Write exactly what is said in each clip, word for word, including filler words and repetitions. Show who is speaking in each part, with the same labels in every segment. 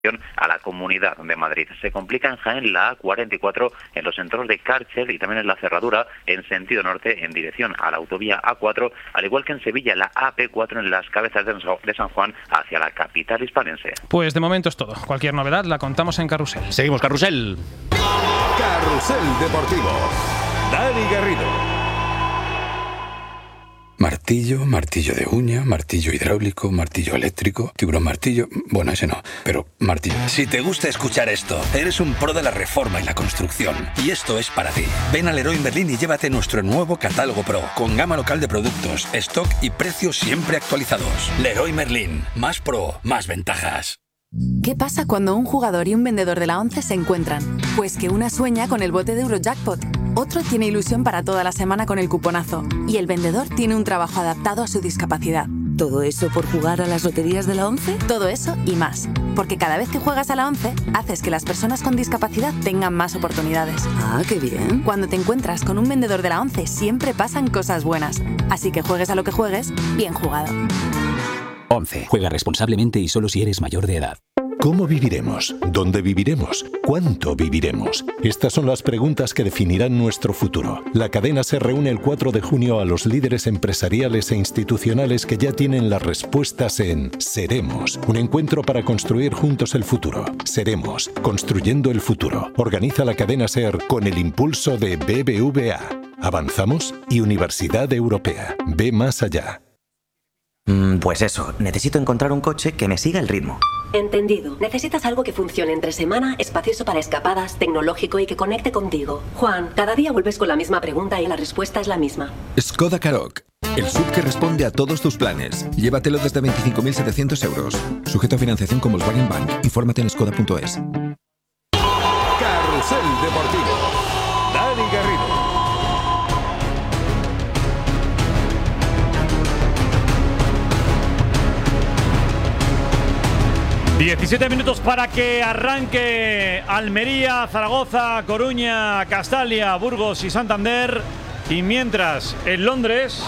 Speaker 1: a la Comunidad de Madrid. Se complica en Jaén la A cuarenta y cuatro en los entornos de Cárcel y también en la cerradura en sentido norte en dirección a la autovía A cuatro, al igual que en Sevilla la A P cuatro en las cabezas de San Juan hacia la capital hispalense.
Speaker 2: Pues de momento es todo. Cualquier novedad la contamos en Carrusel.
Speaker 3: Seguimos Carrusel.
Speaker 4: Carrusel Deportivo. Dani Garrido.
Speaker 5: Martillo, martillo de uña, martillo hidráulico, martillo eléctrico, tiburón martillo... Bueno, ese no, pero martillo.
Speaker 6: Si te gusta escuchar esto, eres un pro de la reforma y la construcción. Y esto es para ti. Ven a Leroy Merlin y llévate nuestro nuevo catálogo Pro, con gama local de productos, stock y precios siempre actualizados. Leroy Merlin. Más pro, más ventajas.
Speaker 7: ¿Qué pasa cuando un jugador y un vendedor de la ONCE se encuentran? Pues que una sueña con el bote de Eurojackpot, otro tiene ilusión para toda la semana con el cuponazo y el vendedor tiene un trabajo adaptado a su discapacidad.
Speaker 8: ¿Todo eso por jugar a las loterías de la ONCE?
Speaker 7: Todo eso y más, porque cada vez que juegas a la ONCE, haces que las personas con discapacidad tengan más oportunidades.
Speaker 8: Ah, qué bien.
Speaker 7: Cuando te encuentras con un vendedor de la ONCE, siempre pasan cosas buenas. Así que juegues a lo que juegues, bien jugado.
Speaker 9: ONCE. Juega responsablemente y solo si eres mayor de edad.
Speaker 4: ¿Cómo viviremos? ¿Dónde viviremos? ¿Cuánto viviremos? Estas son las preguntas que definirán nuestro futuro. La cadena se reúne el cuatro de junio a los líderes empresariales e institucionales que ya tienen las respuestas en Seremos, un encuentro para construir juntos el futuro. Seremos, construyendo el futuro. Organiza la cadena SER con el impulso de B B V A. Avanzamos y Universidad Europea. Ve más allá.
Speaker 10: Mm, pues eso, necesito encontrar un coche que me siga el ritmo.
Speaker 11: Entendido. Necesitas algo que funcione entre semana, espacioso para escapadas, tecnológico y que conecte contigo. Juan, cada día vuelves con la misma pregunta y la respuesta es la misma.
Speaker 12: Skoda Karoq. El S U V que responde a todos tus planes. Llévatelo desde veinticinco mil setecientos euros. Sujeto a financiación con Volkswagen Bank. Infórmate en skoda punto es.
Speaker 4: Carrusel Deportivo. Dani Garrido.
Speaker 13: diecisiete minutos para que arranque Almería, Zaragoza, Coruña, Castalia, Burgos y Santander. Y mientras en Londres,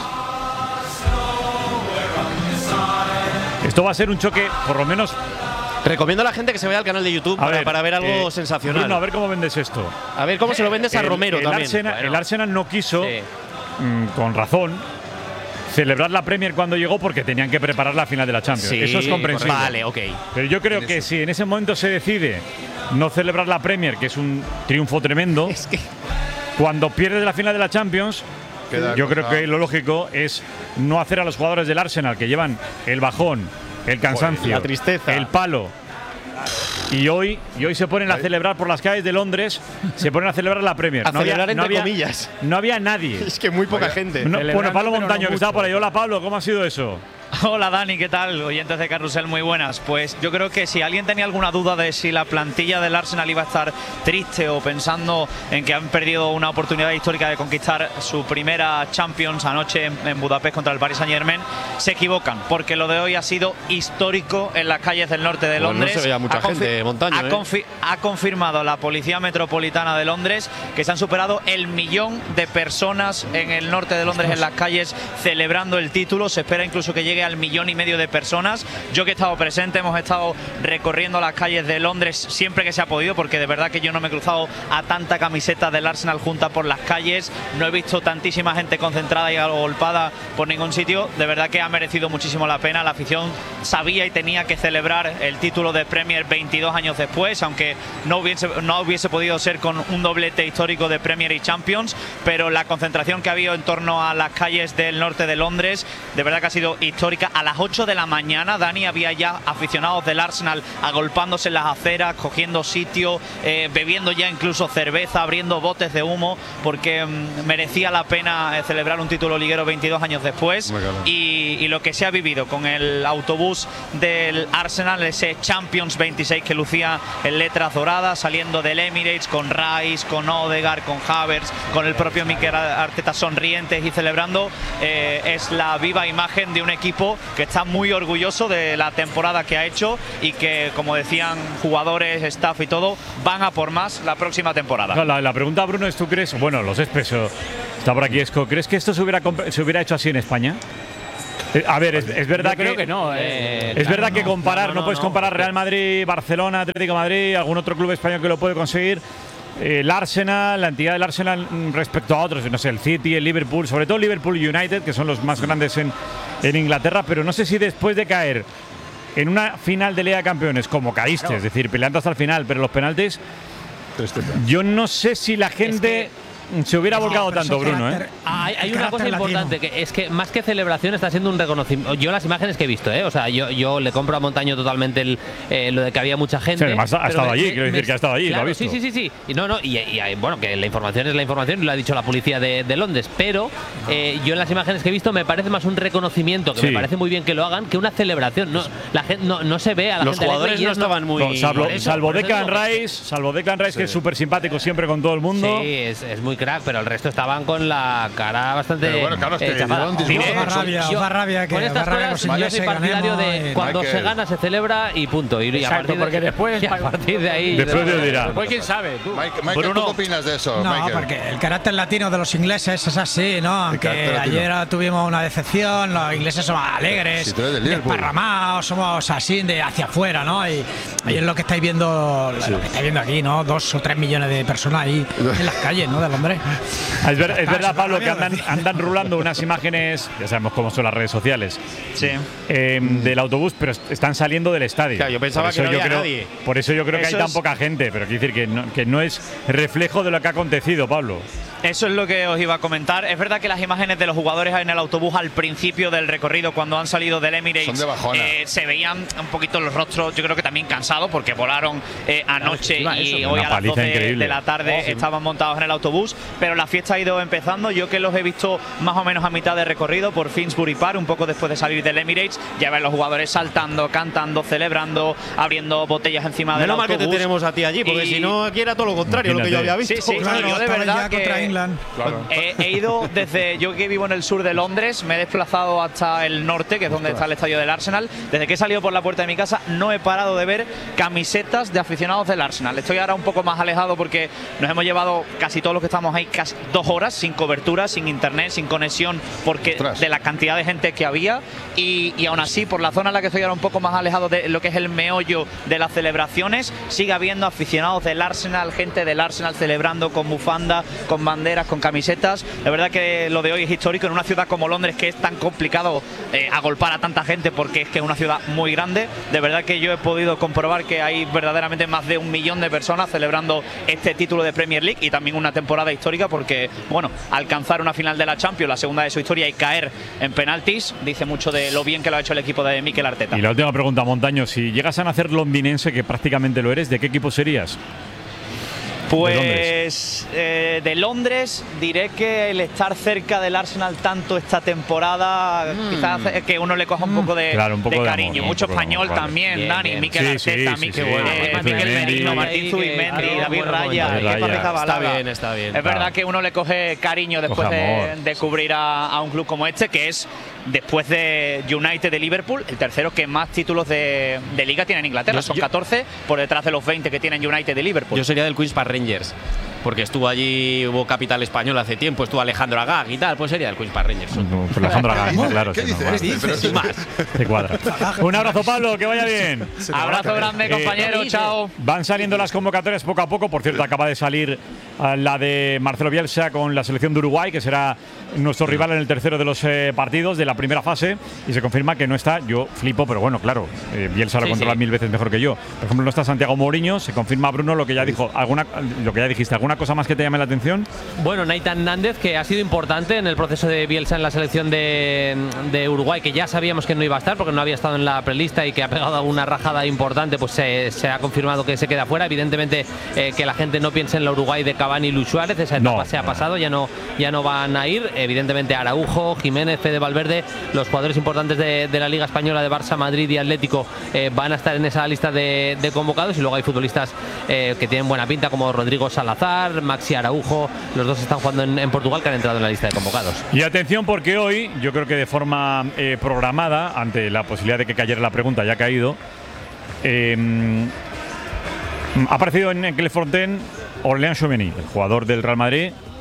Speaker 13: esto va a ser un choque, por lo menos.
Speaker 3: Recomiendo a la gente que se vaya al canal de YouTube para ver, para ver algo
Speaker 13: eh,
Speaker 3: sensacional.
Speaker 13: Bruno, a ver cómo vendes esto.
Speaker 3: A ver cómo se lo vendes a
Speaker 13: el,
Speaker 3: Romero
Speaker 13: el
Speaker 3: también.
Speaker 13: Arsenal,
Speaker 3: bueno.
Speaker 13: El Arsenal no quiso,
Speaker 3: sí.
Speaker 13: mmm, con razón, celebrar la Premier cuando llegó porque tenían que preparar la final de la Champions.
Speaker 3: Sí,
Speaker 13: eso es comprensible.
Speaker 3: Vale, ok.
Speaker 13: Pero yo creo que si en ese momento se decide no celebrar la Premier, que es un triunfo tremendo,
Speaker 3: es que
Speaker 13: cuando pierdes la final de la Champions, Queda yo cosa. creo que lo lógico es no hacer a los jugadores del Arsenal que llevan el bajón, el cansancio,
Speaker 3: la tristeza,
Speaker 13: el palo. Y hoy, y hoy se ponen a celebrar por las calles de Londres, se ponen a celebrar la Premier.
Speaker 3: A
Speaker 13: no
Speaker 3: celebrar
Speaker 13: había,
Speaker 3: entre
Speaker 13: no había,
Speaker 3: comillas.
Speaker 13: No había nadie.
Speaker 3: Es que muy poca Oye, gente.
Speaker 13: No, bueno, Pablo Montaño,
Speaker 14: no
Speaker 13: que estaba por ahí. Hola, Pablo, ¿cómo ha sido eso?
Speaker 14: Hola Dani, ¿qué tal? Oyentes de Carrusel, muy buenas. Pues yo creo que si alguien tenía alguna duda de si la plantilla del Arsenal iba a estar triste o pensando en que han perdido una oportunidad histórica de conquistar su primera Champions anoche en, en Budapest contra el Paris Saint-Germain, se equivocan, porque lo de hoy ha sido histórico en las calles del norte de Londres.
Speaker 3: Pues no se veía mucha
Speaker 14: ha
Speaker 3: gente, Montaño.
Speaker 14: Ha,
Speaker 3: ¿eh?
Speaker 14: confi ha confirmado la Policía Metropolitana de Londres que se han superado el millón de personas en el norte de Londres en las calles celebrando el título. Se espera incluso que llegue al millón y medio de personas. Yo que he estado presente, hemos estado recorriendo las calles de Londres siempre que se ha podido, porque de verdad que yo no me he cruzado a tanta camiseta del Arsenal junta por las calles, no he visto tantísima gente concentrada y agolpada por ningún sitio. De verdad que ha merecido muchísimo la pena. La afición sabía y tenía que celebrar el título de Premier veintidós años después, aunque no hubiese, no hubiese podido ser con un doblete histórico de Premier y Champions, pero la concentración que ha habido en torno a las calles del norte de Londres, de verdad que ha sido histórica. A las ocho de la mañana, Dani, había ya aficionados del Arsenal agolpándose en las aceras, cogiendo sitio, eh, bebiendo ya incluso cerveza, abriendo botes de humo, porque mmm, merecía la pena eh, celebrar un título liguero veintidós años después. Y, y lo que se ha vivido con el autobús del Arsenal, ese Champions veintiséis que lucía en letras doradas, saliendo del Emirates con Rice, con Odegaard, con Havertz, con el propio Mikel Arteta sonrientes y celebrando, eh, es la viva imagen de un equipo que está muy orgulloso de la temporada que ha hecho y que, como decían jugadores, staff y todo, van a por más la próxima temporada.
Speaker 13: La, la pregunta, Bruno, es: ¿tú crees? Bueno, los Espeso, está por aquí Esco, ¿crees que esto se hubiera, se hubiera hecho así en España? Eh, a ver, es, es verdad
Speaker 15: Yo
Speaker 13: que.
Speaker 15: creo que no. Eh,
Speaker 13: es
Speaker 15: claro,
Speaker 13: verdad
Speaker 15: no,
Speaker 13: que comparar,
Speaker 15: claro,
Speaker 13: no,
Speaker 15: no,
Speaker 13: puedes
Speaker 15: no,
Speaker 13: comparar Real Madrid, Barcelona, Atlético de Madrid, algún otro club español que lo puede conseguir. Eh, el Arsenal, la entidad del Arsenal respecto a otros, no sé, el City, el Liverpool, sobre todo Liverpool y United, que son los más grandes en, en Inglaterra, pero no sé si después de caer en una final de Liga de Campeones, como caíste, claro. es decir, peleando hasta el final, pero los penaltis, yo no sé si la gente se hubiera
Speaker 15: no,
Speaker 13: volcado tanto, Bruno. ¿eh?
Speaker 15: Hay, hay una cosa importante, que es que más que celebración está siendo un reconocimiento. Yo las imágenes que he visto, ¿eh? o sea, yo, yo le compro a Montaño totalmente el, eh, lo de que había mucha gente.
Speaker 13: Sí, además ha estado me, allí, me, quiero decir me, que ha estado allí,
Speaker 15: claro,
Speaker 13: lo ha visto.
Speaker 15: Sí, sí, sí, sí. Y no, no, y, y, y bueno, que la información es la información, y lo ha dicho la policía de, de Londres, pero eh, yo en las imágenes que he visto me parece más un reconocimiento, que sí. me parece muy bien que lo hagan, que una celebración. No, la gente no, no se ve a la
Speaker 3: Los
Speaker 15: gente.
Speaker 3: Los jugadores no estaban muy.
Speaker 13: No, salvo,
Speaker 15: eso,
Speaker 13: salvo Declan Rice, salvo Declan Rice, sí. que es súper simpático siempre con todo el mundo.
Speaker 15: Sí, es, es muy crack, pero el resto estaban con la cara bastante.
Speaker 16: Pero bueno, claro, es que
Speaker 15: eh, chapada.
Speaker 16: Diré,
Speaker 17: más rabia,
Speaker 15: yo,
Speaker 17: más rabia que
Speaker 15: con estas cosas yo soy partidario de
Speaker 17: y...
Speaker 15: cuando
Speaker 16: Michael.
Speaker 15: se gana se celebra y punto. Y,
Speaker 2: Exacto,
Speaker 15: a partir de,
Speaker 2: porque después,
Speaker 15: a partir de ahí.
Speaker 13: Después te dirá.
Speaker 2: Después quién sabe. Tú.
Speaker 16: Mike, Michael, Bruno, ¿tú qué opinas de eso?
Speaker 17: No,
Speaker 16: Michael?
Speaker 17: porque el carácter latino de los ingleses es así, ¿no? Aunque ayer tuvimos una decepción, los ingleses somos alegres,
Speaker 16: si
Speaker 17: desparramados, somos así de hacia afuera, ¿no? Y, y es lo que estáis viendo, sí. lo que estáis viendo aquí, ¿no? Dos o tres millones de personas ahí en las calles, ¿no? Del hombre.
Speaker 13: Es, ver, es verdad, Pablo, que andan, andan rulando unas imágenes, ya sabemos cómo son las redes sociales,
Speaker 14: sí.
Speaker 13: eh, del autobús, pero están saliendo del estadio.
Speaker 3: Claro, yo pensaba que no había
Speaker 13: creo,
Speaker 3: nadie.
Speaker 13: Por eso yo creo
Speaker 14: eso
Speaker 13: que hay tan
Speaker 14: es,
Speaker 13: poca gente, pero quiero decir que no, que no es reflejo de lo que ha acontecido, Pablo.
Speaker 14: Eso es lo que os iba a comentar. Es verdad que las imágenes de los jugadores en el autobús al principio del recorrido, cuando han salido del Emirates,
Speaker 16: son de bajona.
Speaker 14: Eh, se veían un poquito los rostros, yo creo que también cansados, porque volaron eh, anoche claro, y eso, hoy a las doce increíble. de la tarde oh, sí. estaban montados en el autobús, pero la fiesta ha ido empezando. Yo que los he visto más o menos a mitad de recorrido por Finsbury Park, un poco después de salir del Emirates, ya ven los jugadores saltando, cantando, celebrando, abriendo botellas encima del
Speaker 3: Menos
Speaker 14: autobús.
Speaker 3: Menos mal que te tenemos a ti allí, porque y... si no, aquí era todo lo contrario, Imagínate. lo que yo había visto.
Speaker 14: Sí, sí,
Speaker 17: claro,
Speaker 14: yo de verdad que
Speaker 17: contra England.
Speaker 16: Claro.
Speaker 14: He, he ido desde, yo que vivo en el sur de Londres, me he desplazado hasta el norte, que es donde está el estadio del Arsenal. Desde que he salido por la puerta de mi casa no he parado de ver camisetas de aficionados del Arsenal. Estoy ahora un poco más alejado porque nos hemos llevado casi todos los que estamos ahí casi dos horas sin cobertura, sin internet, sin conexión, porque Ostras. de la cantidad de gente que había. Y, y aún así, por la zona en la que estoy ahora un poco más alejado de lo que es el meollo de las celebraciones, sigue habiendo aficionados del Arsenal, gente del Arsenal celebrando con bufanda, con banderas, con camisetas. La verdad que lo de hoy es histórico en una ciudad como Londres, que es tan complicado eh, agolpar a tanta gente porque es que es una ciudad muy grande. De verdad que yo he podido comprobar que hay verdaderamente más de un millón de personas celebrando este título de Premier League y también una temporada histórica porque, bueno, alcanzar una final de la Champions, la segunda de su historia, y caer en penaltis, dice mucho de lo bien que lo ha hecho el equipo de Mikel Arteta.
Speaker 13: Y la última pregunta, Montaño, si llegas a nacer londinense, que prácticamente lo eres, ¿de qué equipo serías?
Speaker 14: Pues de Londres. Eh, de Londres diré que el estar cerca del Arsenal tanto esta temporada mm. quizás que uno le coja un poco de,
Speaker 13: claro, un poco
Speaker 14: de
Speaker 13: de
Speaker 14: cariño.
Speaker 13: amor,
Speaker 14: Mucho
Speaker 13: un
Speaker 14: español
Speaker 13: amor,
Speaker 14: también,
Speaker 13: bien,
Speaker 14: Dani,
Speaker 13: bien.
Speaker 14: Mikel
Speaker 13: sí,
Speaker 14: Arteta,
Speaker 13: sí,
Speaker 14: Mikel,
Speaker 13: sí,
Speaker 14: bueno,
Speaker 13: sí,
Speaker 14: Mikel
Speaker 13: sí,
Speaker 14: Merino,
Speaker 13: sí,
Speaker 14: Martín Zubimendi,
Speaker 15: claro,
Speaker 14: David
Speaker 15: bueno,
Speaker 14: Raya,
Speaker 13: David
Speaker 14: Kepa
Speaker 13: Raya.
Speaker 14: Arrizabalaga.
Speaker 3: Está bien, está bien.
Speaker 14: Es
Speaker 13: claro.
Speaker 14: verdad que uno le coge cariño después de, de cubrir a, a un club como este, que es, después de United, de Liverpool, el tercero que más títulos de, de Liga tiene en Inglaterra. Yo, Son catorce, por detrás de los veinte que tienen United de Liverpool.
Speaker 3: Yo sería del Queen's Park Rangers, porque estuvo allí, hubo capital español hace tiempo, estuvo Alejandro Agag y tal, pues sería del Queen's Park Rangers.
Speaker 13: No, pues Alejandro Agag, claro.
Speaker 16: ¿Qué
Speaker 13: sí,
Speaker 16: dices?
Speaker 13: No,
Speaker 16: ¿Qué dices?
Speaker 3: Más.
Speaker 13: Te cuadra. Un abrazo, Pablo, que vaya bien.
Speaker 14: Abrazo grande, compañero, eh, chao.
Speaker 13: Van saliendo las convocatorias poco a poco. Por cierto, acaba de salir uh, la de Marcelo Bielsa con la selección de Uruguay, que será nuestro rival en el tercero de los eh, partidos de la primera fase, y se confirma que no está. Yo flipo, pero bueno, claro, eh, Bielsa lo sí, controla sí. mil veces mejor que yo. Por ejemplo, no está Santiago Mourinho. Se confirma, Bruno, lo que ya dijo, alguna, lo que ya dijiste. ¿Alguna cosa más que te llame la atención?
Speaker 15: Bueno, Nathan Nández, que ha sido importante en el proceso de Bielsa en la selección de, de Uruguay, que ya sabíamos que no iba a estar porque no había estado en la prelista y que ha pegado una rajada importante, pues se, se ha confirmado que se queda fuera. Evidentemente eh, que la gente no piense en la Uruguay de Cavani y Luis Suárez, esa etapa no, se ha pasado, ya no, ya no van a ir. Evidentemente Araujo, Jiménez, Fede Valverde, los jugadores importantes de, de la Liga Española, de Barça, Madrid y Atlético, eh, van a estar en esa lista de, de convocados, y luego hay futbolistas eh, que tienen buena pinta como Rodrigo Salazar, Maxi Araujo. Los dos están jugando en, en Portugal, que han entrado en la lista de convocados.
Speaker 13: Y atención, porque hoy, yo creo que de forma eh, programada, ante la posibilidad de que cayera la pregunta, ya ha caído, eh, ha aparecido en Clefontaine Aurélien Tchouameni, el jugador del Real Madrid,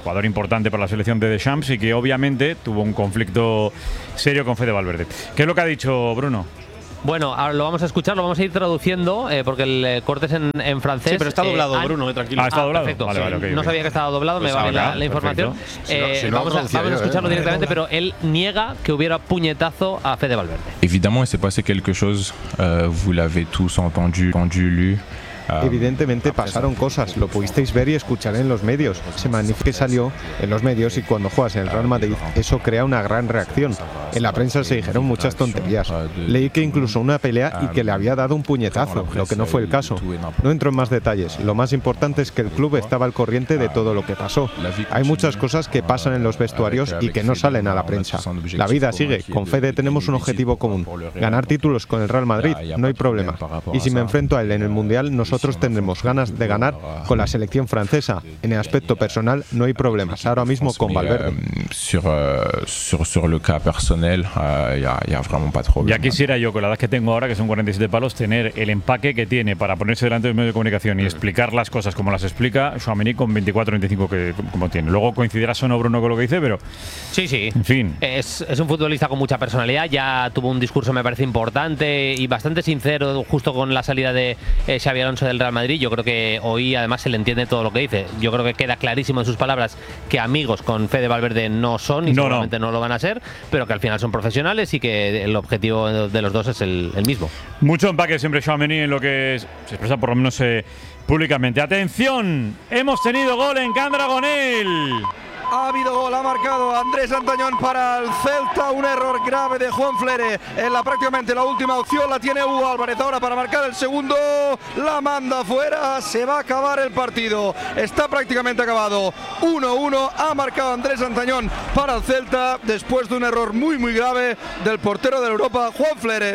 Speaker 13: jugador importante para la selección de Deschamps y que obviamente tuvo un conflicto serio con Fede Valverde. ¿Qué es lo que ha dicho Bruno?
Speaker 15: Bueno, ahora lo vamos a escuchar, lo vamos a ir traduciendo eh, porque el eh, corte es en, en francés.
Speaker 3: Sí, pero está doblado,
Speaker 15: eh,
Speaker 3: Bruno, eh, tranquilo.
Speaker 13: Ah, está
Speaker 15: ah,
Speaker 13: doblado.
Speaker 15: Perfecto.
Speaker 13: Vale, vale, okay,
Speaker 15: no
Speaker 13: okay.
Speaker 15: sabía que estaba doblado,
Speaker 13: Pues
Speaker 15: me vale
Speaker 13: ahora,
Speaker 15: la, la información.
Speaker 13: perfecto.
Speaker 15: Eh,
Speaker 16: Si no,
Speaker 15: vamos a,
Speaker 16: traducía
Speaker 15: vamos a
Speaker 16: yo,
Speaker 15: escucharlo
Speaker 16: ¿eh?
Speaker 15: directamente, pero él niega que hubiera puñetazo a Fede Valverde.
Speaker 18: Évidemment, il s'est passé quelque chose, euh, vous l'avez tous entendu, entendu, lu.
Speaker 19: Evidentemente pasaron cosas, lo pudisteis ver y escuchar en los medios. Se magnífico que salió en los medios y cuando juegas en el Real Madrid eso crea una gran reacción. En la prensa se dijeron muchas tonterías. Leí que incluso una pelea y que le había dado un puñetazo, lo que no fue el caso. No entro en más detalles. Lo más importante es que el club estaba al corriente de todo lo que pasó. Hay muchas cosas que pasan en los vestuarios y que no salen a la prensa. La vida sigue. Con Fede tenemos un objetivo común. Ganar títulos con el Real Madrid, no hay problema. Y si me enfrento a él en el Mundial, nosotros tendremos ganas de ganar con la selección francesa. En el aspecto personal no hay problemas. Ahora mismo con Valverde.
Speaker 18: Sur, uh, sur, sur le cas personnel, uh, y a, y a vraiment pas de problème.
Speaker 13: Ya quisiera yo, con la edad que tengo ahora, que son cuarenta y siete palos, tener el empaque que tiene para ponerse delante de los medios de comunicación y explicar las cosas como las explica Tchouaméni con veinticuatro veinticinco que como tiene. Luego coincidirás o no, Bruno, con lo que dice, pero
Speaker 15: sí, sí.
Speaker 13: En fin.
Speaker 15: Es, es un futbolista con mucha personalidad. Ya tuvo un discurso, me parece, importante y bastante sincero justo con la salida de eh, Xabi Alonso del Real Madrid. Yo creo que hoy además se le entiende todo lo que dice. Yo creo que queda clarísimo en sus palabras que amigos con Fede Valverde no son y
Speaker 13: no,
Speaker 15: seguramente
Speaker 13: no.
Speaker 15: no lo van a ser, pero que al final son profesionales y que el objetivo de los dos es el, el mismo.
Speaker 13: Mucho empaque siempre Tchouaméni en lo que es, se expresa por lo menos eh, públicamente. ¡Atención! Hemos tenido gol en Can Dragonel.
Speaker 20: Ha habido gol, ha marcado Andrés Antañón para el Celta, un error grave de Juan Flere en la prácticamente la última opción, la tiene Hugo Álvarez ahora para marcar el segundo, la manda fuera, se va a acabar el partido, está prácticamente acabado, uno uno, ha marcado Andrés Antañón para el Celta después de un error muy muy grave del portero de Europa, Juan Flere.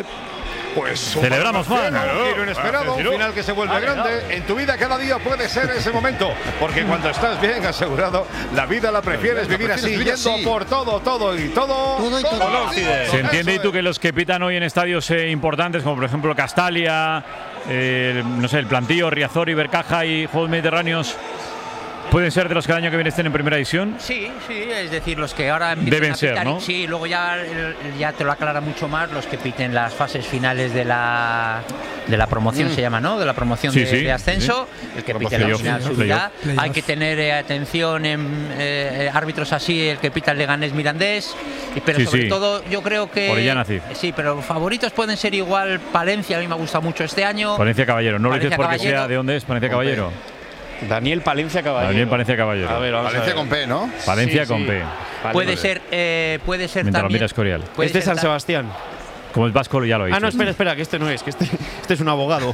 Speaker 16: Pues
Speaker 13: celebramos, Juan.
Speaker 16: Un giro inesperado, un final que se vuelve grande. En tu vida cada día puede ser ese momento, porque cuando estás bien asegurado, la vida la prefieres vivir así, yendo por todo, todo y todo.
Speaker 20: Todo y todo.
Speaker 13: Se entiende y tú que los que pitan hoy en estadios eh, importantes, como por ejemplo Castalia, eh, no sé, el Plantío, Riazor, Ibercaja y Juegos Mediterráneos, ¿pueden ser de los que el año que viene estén en primera división?
Speaker 21: Sí, sí, es decir, los que ahora empiezan
Speaker 13: deben
Speaker 21: a pitar,
Speaker 13: ser, ¿no?
Speaker 21: Sí, luego ya, ya te lo aclara mucho más los que piten las fases finales de la de la promoción, mm. se llama, ¿no? De la promoción sí, de, sí, de ascenso, sí. El que pite la final subirá. Hay que tener eh, atención en eh, árbitros así, el que pita el Leganés Mirandés, pero sí, sobre sí. todo yo creo que
Speaker 13: Orellana, sí.
Speaker 21: sí, pero los favoritos pueden ser igual Palencia, a mí me gusta mucho este año.
Speaker 13: Palencia Caballero, no
Speaker 21: Palencia
Speaker 13: lo dices porque
Speaker 21: Caballero.
Speaker 13: sea de dónde es Palencia Caballero.
Speaker 3: Daniel Palencia Caballero.
Speaker 13: Daniel Palencia Caballero.
Speaker 3: A ver, vamos
Speaker 16: Palencia
Speaker 3: a ver.
Speaker 16: con P, ¿no?
Speaker 13: Palencia
Speaker 3: sí,
Speaker 13: con
Speaker 3: sí.
Speaker 13: P.
Speaker 21: Vale, puede vale. ser, eh, puede ser
Speaker 13: Mientras
Speaker 21: también.
Speaker 13: lo mira Escorial.
Speaker 3: Este es San Sebastián.
Speaker 13: Como el vasco ya lo ha dicho.
Speaker 3: Ah, no, espera, espera, que este no es, que este, este es un abogado.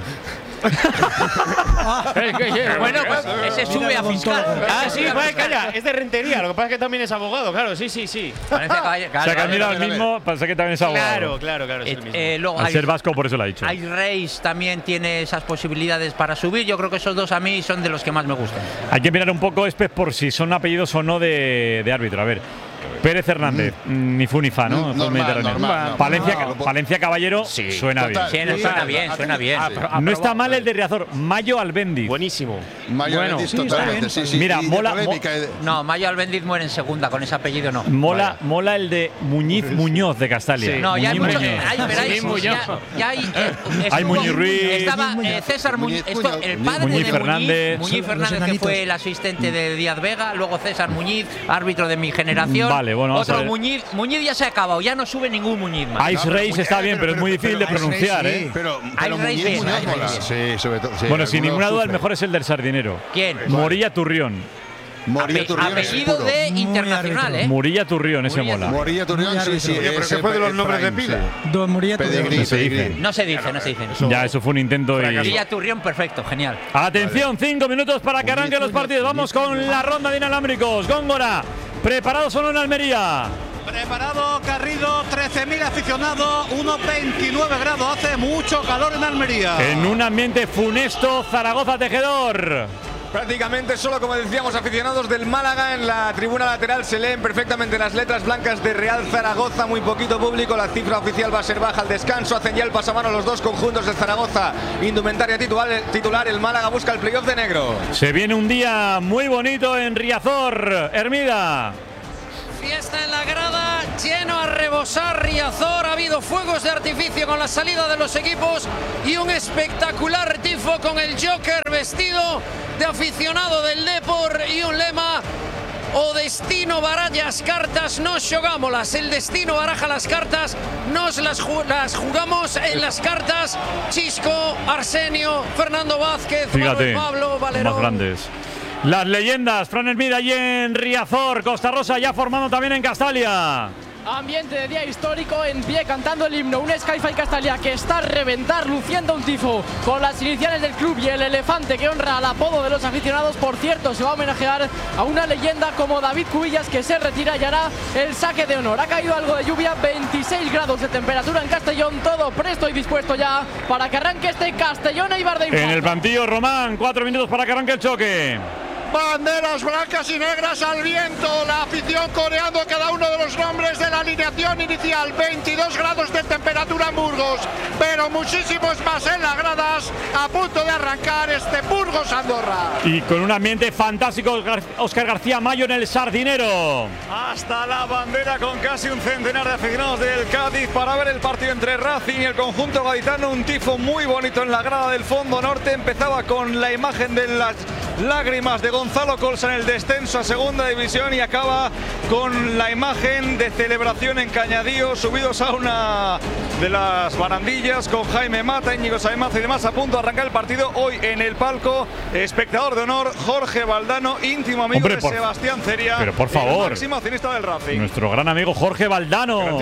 Speaker 21: Bueno, pues ese sube a fiscal.
Speaker 3: Ah, sí, vale, calla, es de Rentería, lo que pasa es que también es abogado, claro, sí, sí, sí.
Speaker 21: Parece que, claro,
Speaker 13: o sea, que admira al mismo, pasa que también es abogado.
Speaker 3: Claro, claro, claro, es el mismo.
Speaker 21: Eh, luego
Speaker 13: al
Speaker 21: hay,
Speaker 13: ser vasco, por eso lo ha dicho.
Speaker 21: Ice Race también tiene esas posibilidades para subir. Yo creo que esos dos a mí son de los que más me gustan.
Speaker 13: Hay que mirar un poco, Espe, por si son apellidos o no de, de árbitro. A ver. Pérez Hernández, mm. ni fu ni fa, ¿no?
Speaker 16: Normal, normal, no,
Speaker 13: Palencia,
Speaker 16: no, no,
Speaker 13: Palencia Caballero, sí, suena
Speaker 21: total. bien. Sí, suena bien, suena bien.
Speaker 13: Ah, sí. No está mal el de Riazor, Mayo Albendiz.
Speaker 3: Buenísimo.
Speaker 16: Mayo
Speaker 13: bueno,
Speaker 16: Albendiz, totalmente, sí, sí.
Speaker 13: Mira,
Speaker 16: y
Speaker 13: mola.
Speaker 16: Mo
Speaker 21: no, Mayo Albendiz muere en segunda, con ese apellido no.
Speaker 13: Mola, mola el de Muñiz Muñoz de Castalia.
Speaker 21: Sí. No, ya hay
Speaker 13: Muñiz
Speaker 21: mucho. Hay, pero hay, sí, ya, ya hay. Eh,
Speaker 13: hay Muñiz Ruiz.
Speaker 21: Estaba eh, César Muñiz, esto, el padre
Speaker 13: Muñiz
Speaker 21: de
Speaker 13: Fernández.
Speaker 21: Muñiz, Muñiz Fernández, que fue el asistente de Díaz Vega, luego César Muñiz, árbitro de mi generación.
Speaker 13: Vale, bueno,
Speaker 21: otro Muñiz. Muñiz ya se ha acabado, ya no sube ningún Muñiz más.
Speaker 13: Ice no, Race está bien, pero, pero es muy difícil pero, de pronunciar, ¿eh?
Speaker 16: Pero, pero
Speaker 21: Ice
Speaker 16: Muñiz,
Speaker 21: Race
Speaker 16: Muñoz
Speaker 21: bien,
Speaker 16: mola. Sí, sobre todo. Sí,
Speaker 13: bueno, sin ninguna duda, el mejor es el del Sardinero.
Speaker 21: ¿Quién?
Speaker 13: Morilla Turrión.
Speaker 16: Morilla Turrión.
Speaker 21: Apellido de internacional, ¿eh?
Speaker 13: Morilla Turrión, ese mola.
Speaker 16: Morilla Turrión, sí, sí.
Speaker 3: Pero que fue de los nombres de pila.
Speaker 17: Don Morilla Turrión.
Speaker 13: No se dice.
Speaker 21: No se dice, no se dice.
Speaker 13: Ya, eso fue un intento y.
Speaker 21: Morilla Turrión, perfecto, genial.
Speaker 13: Atención, cinco minutos para que arranquen los partidos. Vamos con la ronda de inalámbricos. Góngora, ¿preparados o no en Almería?
Speaker 22: Preparado Garrido, trece mil aficionados, unos veintinueve grados, hace mucho calor en Almería.
Speaker 13: En un ambiente funesto, Zaragoza Tejedor.
Speaker 1: prácticamente solo, como decíamos, aficionados del Málaga. En la tribuna lateral se leen perfectamente las letras blancas de Real Zaragoza, muy poquito público, la cifra oficial va a ser baja al descanso. Hacen ya el pasamano los dos conjuntos de Zaragoza, indumentaria titular, titular el Málaga busca el playoff de negro.
Speaker 13: Se viene un día muy bonito en Riazor, Hermida.
Speaker 5: Fiesta en la grada, lleno a rebosar Riazor, ha habido fuegos de artificio con la salida de los equipos y un espectacular tifo con el Joker vestido de aficionado del Depor y un lema: o destino baralla las cartas, nos xogámolas. El destino baraja las cartas, nos las, ju las jugamos en las cartas. Chisco, Arsenio, Fernando Vázquez,
Speaker 13: Fíjate,
Speaker 5: Manuel Pablo, Valerón.
Speaker 13: Más grandes. Las leyendas, Fran Hermida allí en Riazor, Costa Rosa ya formando también en Castalia.
Speaker 23: Ambiente de día histórico, en pie cantando el himno, un Skyfy Castalia que está a reventar, luciendo un tifo con las iniciales del club y el elefante que honra al apodo de los aficionados. Por cierto, se va a homenajear a una leyenda como David Cubillas, que se retira y hará el saque de honor. Ha caído algo de lluvia, veintiséis grados de temperatura en Castellón, todo presto y dispuesto ya para que arranque este Castellón Eibar de Infanto.
Speaker 13: En el plantillo, Román, cuatro minutos para que arranque el choque.
Speaker 22: Banderas blancas y negras al viento, la afición coreando cada uno de los nombres de la alineación inicial. veintidós grados de temperatura en Burgos, pero muchísimos más en las gradas, a punto de arrancar este Burgos-Andorra.
Speaker 13: Y con un ambiente fantástico, Óscar García Mayo en el Sardinero.
Speaker 1: Hasta la bandera con casi un centenar de aficionados del Cádiz para ver el partido entre Racing y el conjunto gaditano. Un tifo muy bonito en la grada del fondo norte. Empezaba con la imagen de las lágrimas de Gonzalo Colsa en el descenso a segunda división y acaba con la imagen de celebración en Cañadío, subidos a una de las barandillas con Jaime Mata, Íñigo Saemaza y demás, a punto de arrancar el partido. Hoy en el palco, espectador de honor, Jorge Valdano, íntimo amigo
Speaker 13: Hombre,
Speaker 1: de
Speaker 13: por,
Speaker 1: Sebastián Ceria,
Speaker 13: pero por favor,
Speaker 1: el máximo accionista del Racing.
Speaker 13: Nuestro gran amigo Jorge Valdano.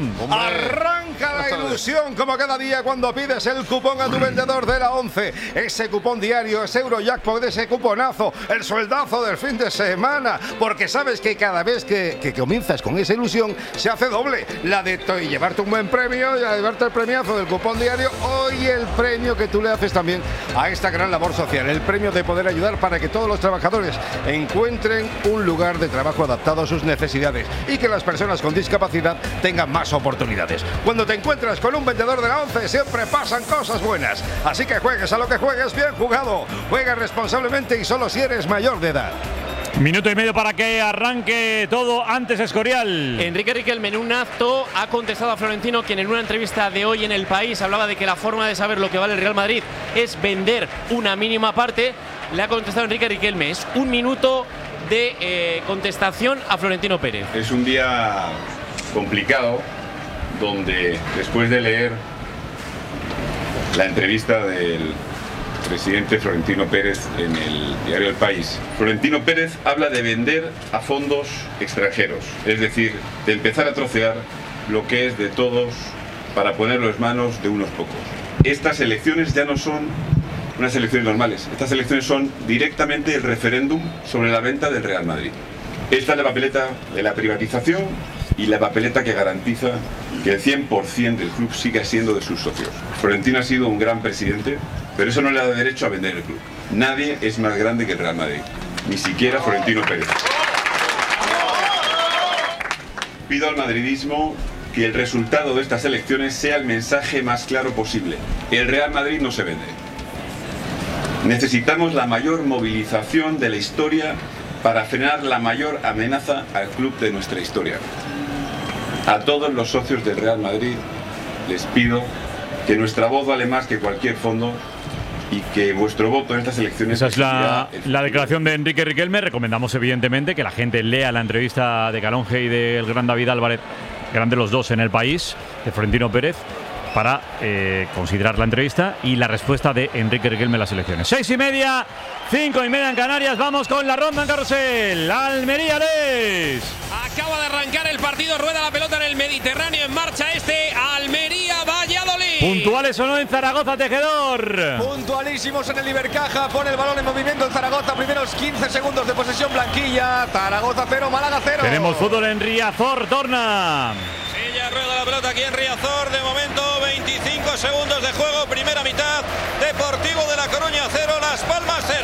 Speaker 16: Arranca la ilusión como cada día cuando pides el cupón a tu vendedor de la once. Ese cupón diario, ese Eurojackpot, ese cuponazo, el sueldazo del fin de semana, porque sabes que cada vez que, que comienzas con esa ilusión se hace doble, la de y llevarte un buen premio, y a llevarte el premiazo del cupón diario, hoy el premio que tú le haces también a esta gran labor social, el premio de poder ayudar para que todos los trabajadores encuentren un lugar de trabajo adaptado a sus necesidades y que las personas con discapacidad tengan más oportunidades. Cuando te encuentras con un vendedor de la once siempre pasan cosas buenas, así que juegues a lo que juegues, bien jugado, juega responsablemente y solo si eres mayor de edad.
Speaker 13: Minuto y medio para que arranque todo. Antes Escorial.
Speaker 3: Enrique Riquelme en un acto ha contestado a Florentino, quien en una entrevista de hoy en El País hablaba de que la forma de saber lo que vale el Real Madrid es vender una mínima parte. Le ha contestado Enrique Riquelme. Es un minuto de eh, contestación a Florentino Pérez.
Speaker 24: Es un día complicado donde, después de leer la entrevista del presidente Florentino Pérez en el diario El País, Florentino Pérez habla de vender a fondos extranjeros, es decir, de empezar a trocear lo que es de todos para ponerlo en manos de unos pocos. Estas elecciones ya no son unas elecciones normales, estas elecciones son directamente el referéndum sobre la venta del Real Madrid. Esta es la papeleta de la privatización y la papeleta que garantiza que el cien por cien del club siga siendo de sus socios. Florentino ha sido un gran presidente, pero eso no le da derecho a vender el club. Nadie es más grande que el Real Madrid, ni siquiera Florentino Pérez. Pido al madridismo que el resultado de estas elecciones sea el mensaje más claro posible. El Real Madrid no se vende. Necesitamos la mayor movilización de la historia para frenar la mayor amenaza al club de nuestra historia. A todos los socios del Real Madrid les pido que nuestra voz vale más que cualquier fondo y que vuestro voto en estas elecciones...
Speaker 13: Esa es la, la declaración de Enrique Riquelme. Recomendamos evidentemente que la gente lea la entrevista de Calonge y del gran David Álvarez, grande los dos en El País, de Florentino Pérez, para eh, considerar la entrevista y la respuesta de Enrique Riquelme en las elecciones. Seis y media, cinco y media en Canarias. Vamos con la ronda en carrusel. Almería Les.
Speaker 25: Acaba de arrancar el partido, rueda la pelota en el Mediterráneo, en marcha este Almería-Valladolid.
Speaker 13: Puntuales o no en Zaragoza, Tejedor.
Speaker 1: Puntualísimos en el Ibercaja, pone el balón en movimiento en Zaragoza, primeros quince segundos de posesión blanquilla. Zaragoza cero, Málaga cero.
Speaker 13: Tenemos fútbol en Riazor, Torna.
Speaker 25: Sí, ya rueda la pelota aquí en Riazor, de momento veinticinco segundos de juego, primera mitad, Deportivo de La Coruña cero, Las Palmas cero.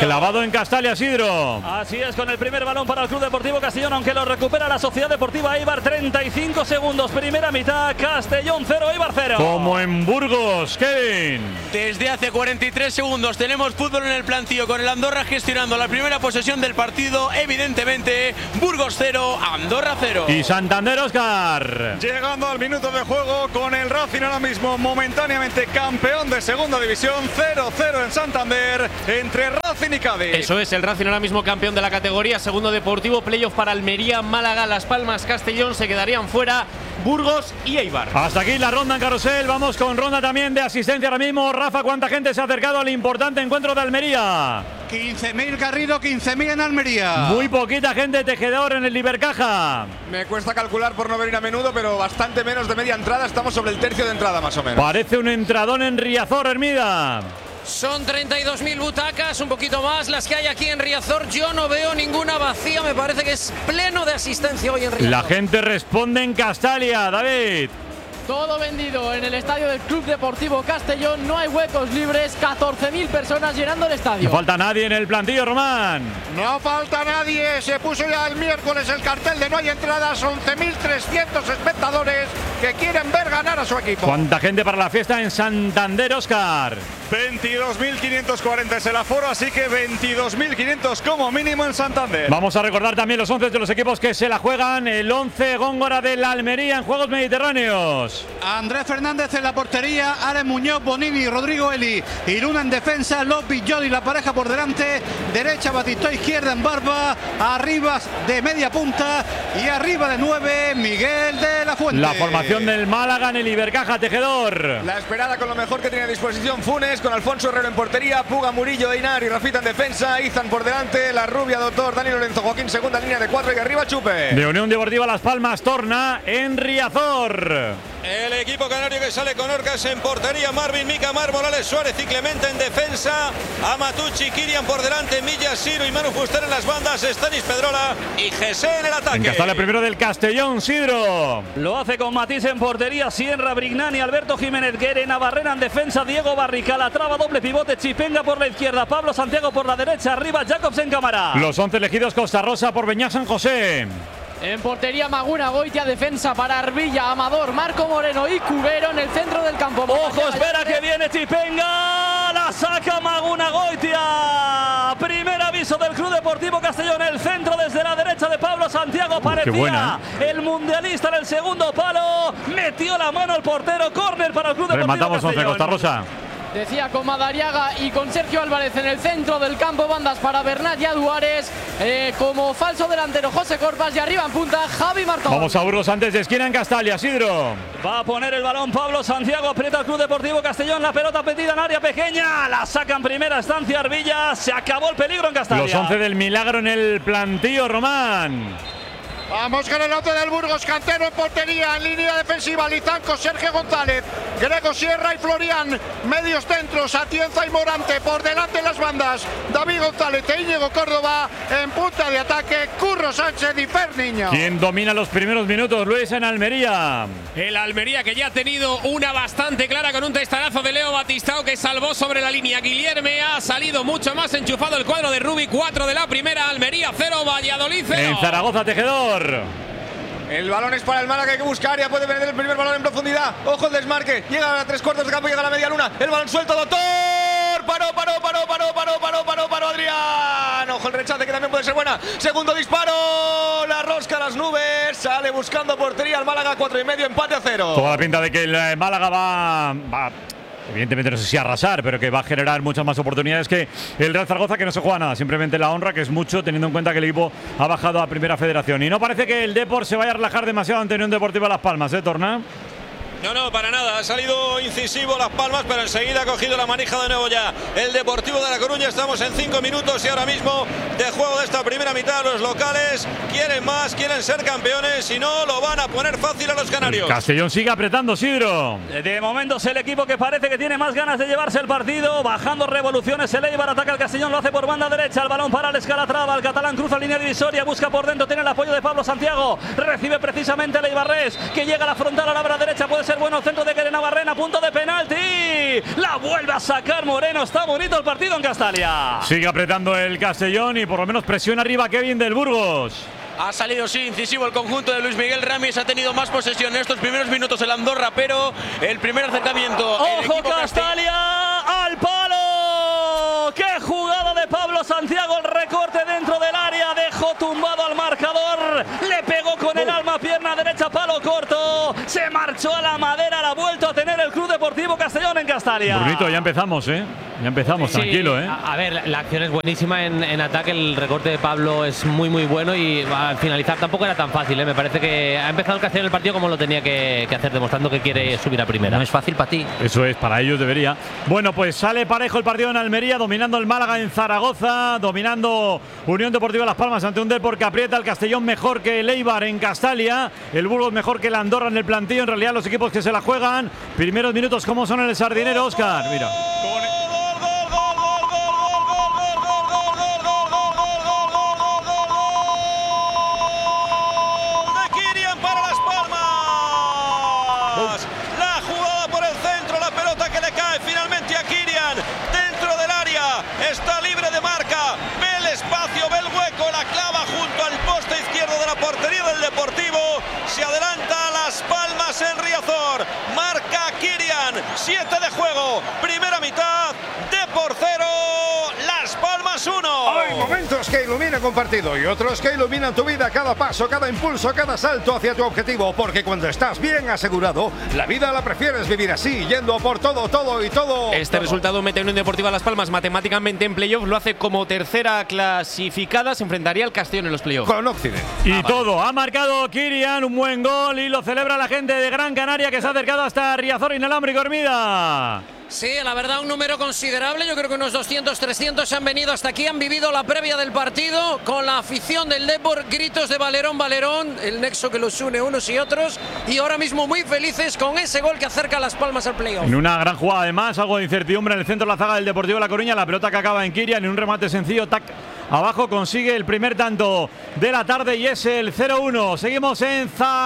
Speaker 13: Clavado en Castalia, Sidro.
Speaker 6: Así es, con el primer balón para el Club Deportivo Castellón, aunque lo recupera la Sociedad Deportiva Eibar. treinta y cinco segundos, primera mitad, Castellón cero, Eibar cero.
Speaker 13: Como en Burgos, Kevin.
Speaker 3: Desde hace cuarenta y tres segundos tenemos fútbol en el plantío, con el Andorra gestionando la primera posesión del partido. Evidentemente, Burgos cero, Andorra cero.
Speaker 13: Y Santander, Óscar.
Speaker 1: Llegando al minuto de juego con el Racing ahora mismo momentáneamente campeón de segunda división. cero cero en Santander entre Racing y Cádiz.
Speaker 3: Eso es, el Racing ahora mismo campeón de la categoría. Segundo Deportivo, playoff para Almería, Málaga, Las Palmas, Castellón. Se quedarían fuera Burgos y Eibar.
Speaker 13: Hasta aquí la ronda en carrusel. Vamos con ronda también de asistencia ahora mismo. Rafa, ¿cuánta gente se ha acercado al importante encuentro de Almería?
Speaker 22: quince mil Garrido, quince mil en Almería.
Speaker 13: Muy poquita gente tejedor en el Ibercaja.
Speaker 1: Me cuesta calcular por no venir a menudo, pero bastante menos de media entrada. Estamos sobre el tercio de entrada más o menos.
Speaker 13: Parece un entradón en Riazor, Hermida.
Speaker 5: Son treinta y dos mil butacas, un poquito más las que hay aquí en Riazor. Yo no veo ninguna vacía, me parece que es pleno de asistencia hoy en Riazor.
Speaker 13: La gente responde en Castalia, David.
Speaker 23: Todo vendido en el estadio del Club Deportivo Castellón. No hay huecos libres. catorce mil personas llenando el estadio.
Speaker 13: No falta nadie en el plantillo, Román.
Speaker 22: No falta nadie. Se puso ya el miércoles el cartel de no hay entradas. once mil trescientos espectadores que quieren ver ganar a su equipo.
Speaker 13: ¿Cuánta gente para la fiesta en Santander, Óscar?
Speaker 1: veintidós mil quinientos cuarenta es el aforo, así que veintidós mil quinientos como mínimo en Santander.
Speaker 13: Vamos a recordar también los once de los equipos que se la juegan. El once Góngora de la Almería en Juegos Mediterráneos.
Speaker 22: Andrés Fernández en la portería, Aren Muñoz, Bonini, Rodrigo Eli y Luna en defensa, López, Jodi, la pareja por delante, derecha Batistó, izquierda en Barba, arriba de media punta y arriba de nueve Miguel de la Fuente.
Speaker 13: La formación del Málaga en el Ibercaja, tejedor.
Speaker 1: La esperada con lo mejor que tiene a disposición Funes, con Alfonso Herrero en portería, Puga, Murillo, Einar y Rafita en defensa, Izan por delante, la rubia, Doctor, Dani Lorenzo, Joaquín segunda línea de cuatro y arriba Chupe.
Speaker 13: De Unión Deportiva Las Palmas, Torna en Riazor.
Speaker 25: El equipo canario que sale con Orcas en portería, Marvin, Mica, Mar, Morales, Suárez y Clemente en defensa, Amatucci, Kirian por delante, Millas, Siro y Manu Fuster en las bandas, Stanis Pedrola y Jesse en el ataque.
Speaker 13: Encastale primero del Castellón, Sidro.
Speaker 6: Lo hace con Matisse en portería, Sierra, Brignani, Alberto Jiménez, Guerena, Barrera en defensa, Diego Barrica, la traba, doble pivote, Chipenga por la izquierda, Pablo Santiago por la derecha, arriba Jacobs en cámara.
Speaker 13: Los once elegidos, Costa Rosa por Beñat San José.
Speaker 23: En portería Maguna, Goitia, defensa para Arbilla, Amador, Marco Moreno y Cubero en el centro del campo.
Speaker 6: Ojo, espera que viene Chipenga, la saca Maguna, Goitia. Primer aviso del Club Deportivo Castellón, el centro desde la derecha de Pablo Santiago, parecía
Speaker 13: buena, ¿eh?
Speaker 6: el mundialista en el segundo palo, metió la mano el portero, córner para el Club Deportivo
Speaker 13: Rematamos
Speaker 6: Castellón.
Speaker 13: once, Costa Rosa.
Speaker 23: Decía con Madariaga y con Sergio Álvarez en el centro del campo, bandas para Bernat y Aduares, eh, como falso delantero José Corpas y arriba en punta Javi Martón.
Speaker 13: Vamos a Burgos antes de esquina en Castalia, Sidro.
Speaker 6: Va a poner el balón Pablo Santiago, aprieta el Club Deportivo Castellón, la pelota metida en área pequeña, la saca en primera instancia Arbilla, se acabó el peligro en Castalia.
Speaker 13: Los once del Milagro en el plantío, Román.
Speaker 22: Vamos con el once del Burgos, Cantero en portería, en línea defensiva, Lizanco, Sergio González, Grego Sierra y Florian, medios centros, Atienza y Morante, por delante en las bandas, David González e Íñigo Córdoba, en punta de ataque, Curro Sánchez y Fer Niño.
Speaker 13: ¿Quién domina los primeros minutos? Luis en Almería.
Speaker 25: El Almería que ya ha tenido una bastante clara con un testarazo de Leo Batistao que salvó sobre la línea. Guillerme ha salido mucho más enchufado el cuadro de Rubi, cuatro de la primera, Almería cero, Valladolid cero.
Speaker 13: En Zaragoza, tejedor.
Speaker 1: El balón es para el Málaga, que busca área, puede perder el primer balón en profundidad. Ojo el desmarque, llega a tres cuartos de campo, llega a la media luna. El balón suelto, Doctor. Paró, paró, paró, paró, paró, paró, paró, paró, Adrián. Ojo el rechace, que también puede ser buena. Segundo disparo, la rosca a las nubes. Sale buscando portería el Málaga, cuatro y medio, empate a cero.
Speaker 13: Toda la pinta de que el Málaga va, va evidentemente no sé si arrasar, pero que va a generar muchas más oportunidades que el Real Zaragoza, que no se juega nada, simplemente la honra, que es mucho, teniendo en cuenta que el equipo ha bajado a Primera Federación. Y no parece que el Depor se vaya a relajar demasiado ante Unión Deportiva Las Palmas, ¿eh, Torna?
Speaker 25: No, no, para nada. Ha salido incisivo Las Palmas, pero enseguida ha cogido la manija de nuevo ya el Deportivo de La Coruña. Estamos en cinco minutos y ahora mismo de juego de esta primera mitad. Los locales quieren más, quieren ser campeones y no lo van a poner fácil a los canarios.
Speaker 13: El Castellón sigue apretando, Sidro.
Speaker 6: De momento es el equipo que parece que tiene más ganas de llevarse el partido, bajando revoluciones. El Eibar ataca al Castellón, lo hace por banda derecha. El balón para el Escalatrava, el catalán cruza línea divisoria, busca por dentro, tiene el apoyo de Pablo Santiago. Recibe precisamente el Eibarrés, que llega a la frontal a la bra derecha, puede ser ser bueno. Centro de Keren Navarrena, punto de penalti. La vuelve a sacar Moreno. Está bonito el partido en Castalia.
Speaker 13: Sigue apretando el Castellón y por lo menos presiona arriba Kevin del Burgos.
Speaker 3: Ha salido, sí, incisivo el conjunto de Luis Miguel Ramis. Ha tenido más posesión en estos primeros minutos el Andorra, pero el primer acercamiento.
Speaker 6: ¡Ojo, Castalia! ¡Al palo! ¡Qué jugada de Pablo Santiago! El recorte dentro del área. Dejó tumbado al marcador. Le pegó con el alma, pierna derecha, palo corto. Se marchó a la madera. La ha vuelto a tener el Club Deportivo Castellón en Castalia.
Speaker 13: Brunito, ya empezamos, ¿eh? Ya empezamos,
Speaker 15: Sí,
Speaker 13: tranquilo, ¿eh?
Speaker 15: A, a ver, la, la acción es buenísima en, en ataque. El recorte de Pablo es muy, muy bueno y al finalizar tampoco era tan fácil, ¿eh? Me parece que ha empezado el Castellón el partido como lo tenía que, que hacer, demostrando que quiere subir a primera.
Speaker 21: No es fácil para ti.
Speaker 13: Eso es, para ellos debería. Bueno, pues sale parejo el partido en Almería, dominando el Málaga en Zaragoza, dominando Unión Deportiva Las Palmas ante un Depor que aprieta. El Castellón mejor que el Eibar en Castalia, el Burgos mejor que el Andorra en el plantillo. En realidad los equipos que se la juegan. Primeros minutos, ¿cómo son en el Sardinero, Óscar? Mira.
Speaker 25: Está libre de marca, ve el espacio, ve el hueco, la clava junto al poste izquierdo de la portería del Deportivo. Se adelanta a Las Palmas en Riazor. Marca Kirian, siete de juego, primera mitad, Depor cero, Las Palmas uno.
Speaker 16: Hay momentos que iluminan un partido y otros que iluminan tu vida, cada paso, cada impulso, cada salto hacia tu objetivo, porque cuando estás bien asegurado, la vida la prefieres vivir así, yendo por todo, todo y todo.
Speaker 3: Este
Speaker 16: todo.
Speaker 3: resultado mete a Unión Deportiva Las Palmas matemáticamente en playoff, lo hace como tercera clasificada, se enfrentaría al Castellón en los playoffs.
Speaker 16: Con Occidente.
Speaker 13: Y
Speaker 3: ah,
Speaker 13: todo, vale. Ha marcado Kirian, un buen gol y lo celebra la gente de Gran Canaria que se ha acercado hasta Riazor Inalámbrico Hermida.
Speaker 5: Sí, la verdad un número considerable, yo creo que unos doscientos, trescientos han venido hasta aquí, han vivido la previa del partido con la afición del Depor, gritos de Valerón, Valerón, el nexo que los une unos y otros, y ahora mismo muy felices con ese gol que acerca a Las Palmas al playoff.
Speaker 13: En una gran jugada además, algo de incertidumbre en el centro de la zaga del Deportivo de La Coruña, la pelota que acaba en Kirian en un remate sencillo, tac, abajo consigue el primer tanto de la tarde y es el cero uno. Seguimos en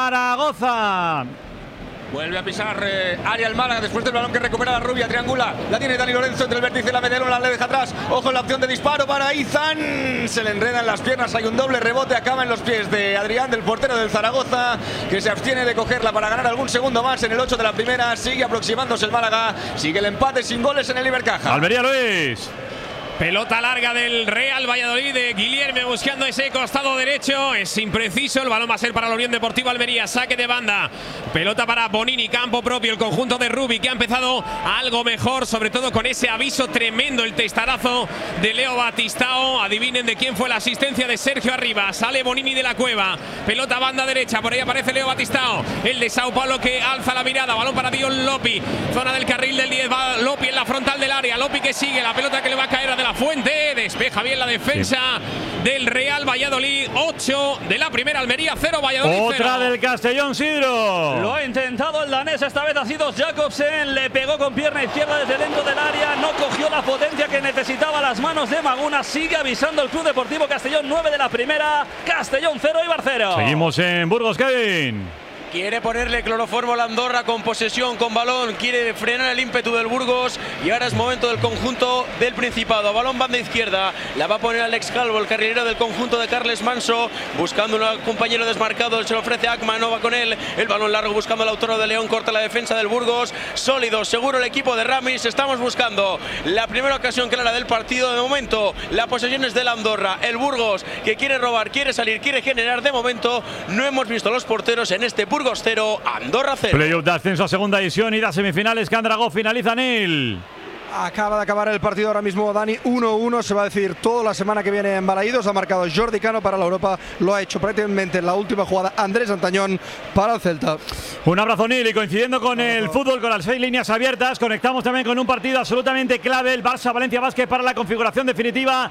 Speaker 13: Zaragoza.
Speaker 7: Vuelve a pisar eh, área el Málaga después del balón que recupera la Rubia, triangula, la tiene Dani Lorenzo entre el vértice y la Medelona, la deja atrás, ojo en la opción de disparo para Izan, se le enredan las piernas, hay un doble rebote, acaba en los pies de Adrián, del portero del Zaragoza, que se abstiene de cogerla para ganar algún segundo más en el ocho de la primera, sigue aproximándose el Málaga, sigue el empate sin goles en el Ibercaja.
Speaker 13: Almería, Luis.
Speaker 8: Pelota larga del Real Valladolid de Guillerme buscando ese costado derecho. Es impreciso. El balón va a ser para la Unión Deportiva Almería. Saque de banda. Pelota para Bonini. Campo propio. El conjunto de Rubi que ha empezado algo mejor. Sobre todo con ese aviso tremendo. El testarazo de Leo Batistao. Adivinen de quién fue la asistencia de Sergio Arriba. Sale Bonini de la cueva. Pelota banda derecha. Por ahí aparece Leo Batistao. El de Sao Paulo que alza la mirada. Balón para Dion Lopi. Zona del carril del diez. Va Lopi en la frontal del área. Lopi que sigue. La pelota que le va a caer a de la Fuente, despeja bien la defensa sí. del Real Valladolid, ocho de la primera, Almería cero, Valladolid
Speaker 13: otra
Speaker 8: cero.
Speaker 13: Del Castellón, Sidro.
Speaker 6: Lo ha intentado el danés, esta vez ha sido Jacobsen, le pegó con pierna izquierda desde dentro del área, no cogió la potencia que necesitaba las manos de Maguna, sigue avisando el Club Deportivo Castellón, nueve de la primera, Castellón cero, Eibar cero.
Speaker 13: Seguimos en Burgos, Kevin.
Speaker 3: Quiere ponerle cloroformo a la Andorra con posesión, con balón. Quiere frenar el ímpetu del Burgos. Y ahora es momento del conjunto del Principado. Balón banda izquierda. La va a poner Alex Calvo, el carrilero del conjunto de Carles Manso. Buscando un compañero desmarcado. Se lo ofrece Akman. No va con él. El balón largo buscando al autor de León. Corta la defensa del Burgos. Sólido, seguro el equipo de Ramis. Estamos buscando la primera ocasión clara del partido. De momento, la posesión es de la Andorra. El Burgos que quiere robar, quiere salir, quiere generar. De momento, no hemos visto a los porteros en este Burgos cero, Andorra cero.
Speaker 13: Playoff de ascenso a segunda división y las semifinales. Candragó finaliza Nil.
Speaker 20: Acaba de acabar el partido ahora mismo, Dani, uno uno, se va a decidir toda la semana que viene en Balaídos. Ha marcado Jordi Cano para la Europa, lo ha hecho prácticamente en la última jugada Andrés Antañón para el Celta.
Speaker 13: Un abrazo, Nil, y coincidiendo con el fútbol, con las seis líneas abiertas, conectamos también con un partido absolutamente clave, el Barça-Valencia Basket para la configuración definitiva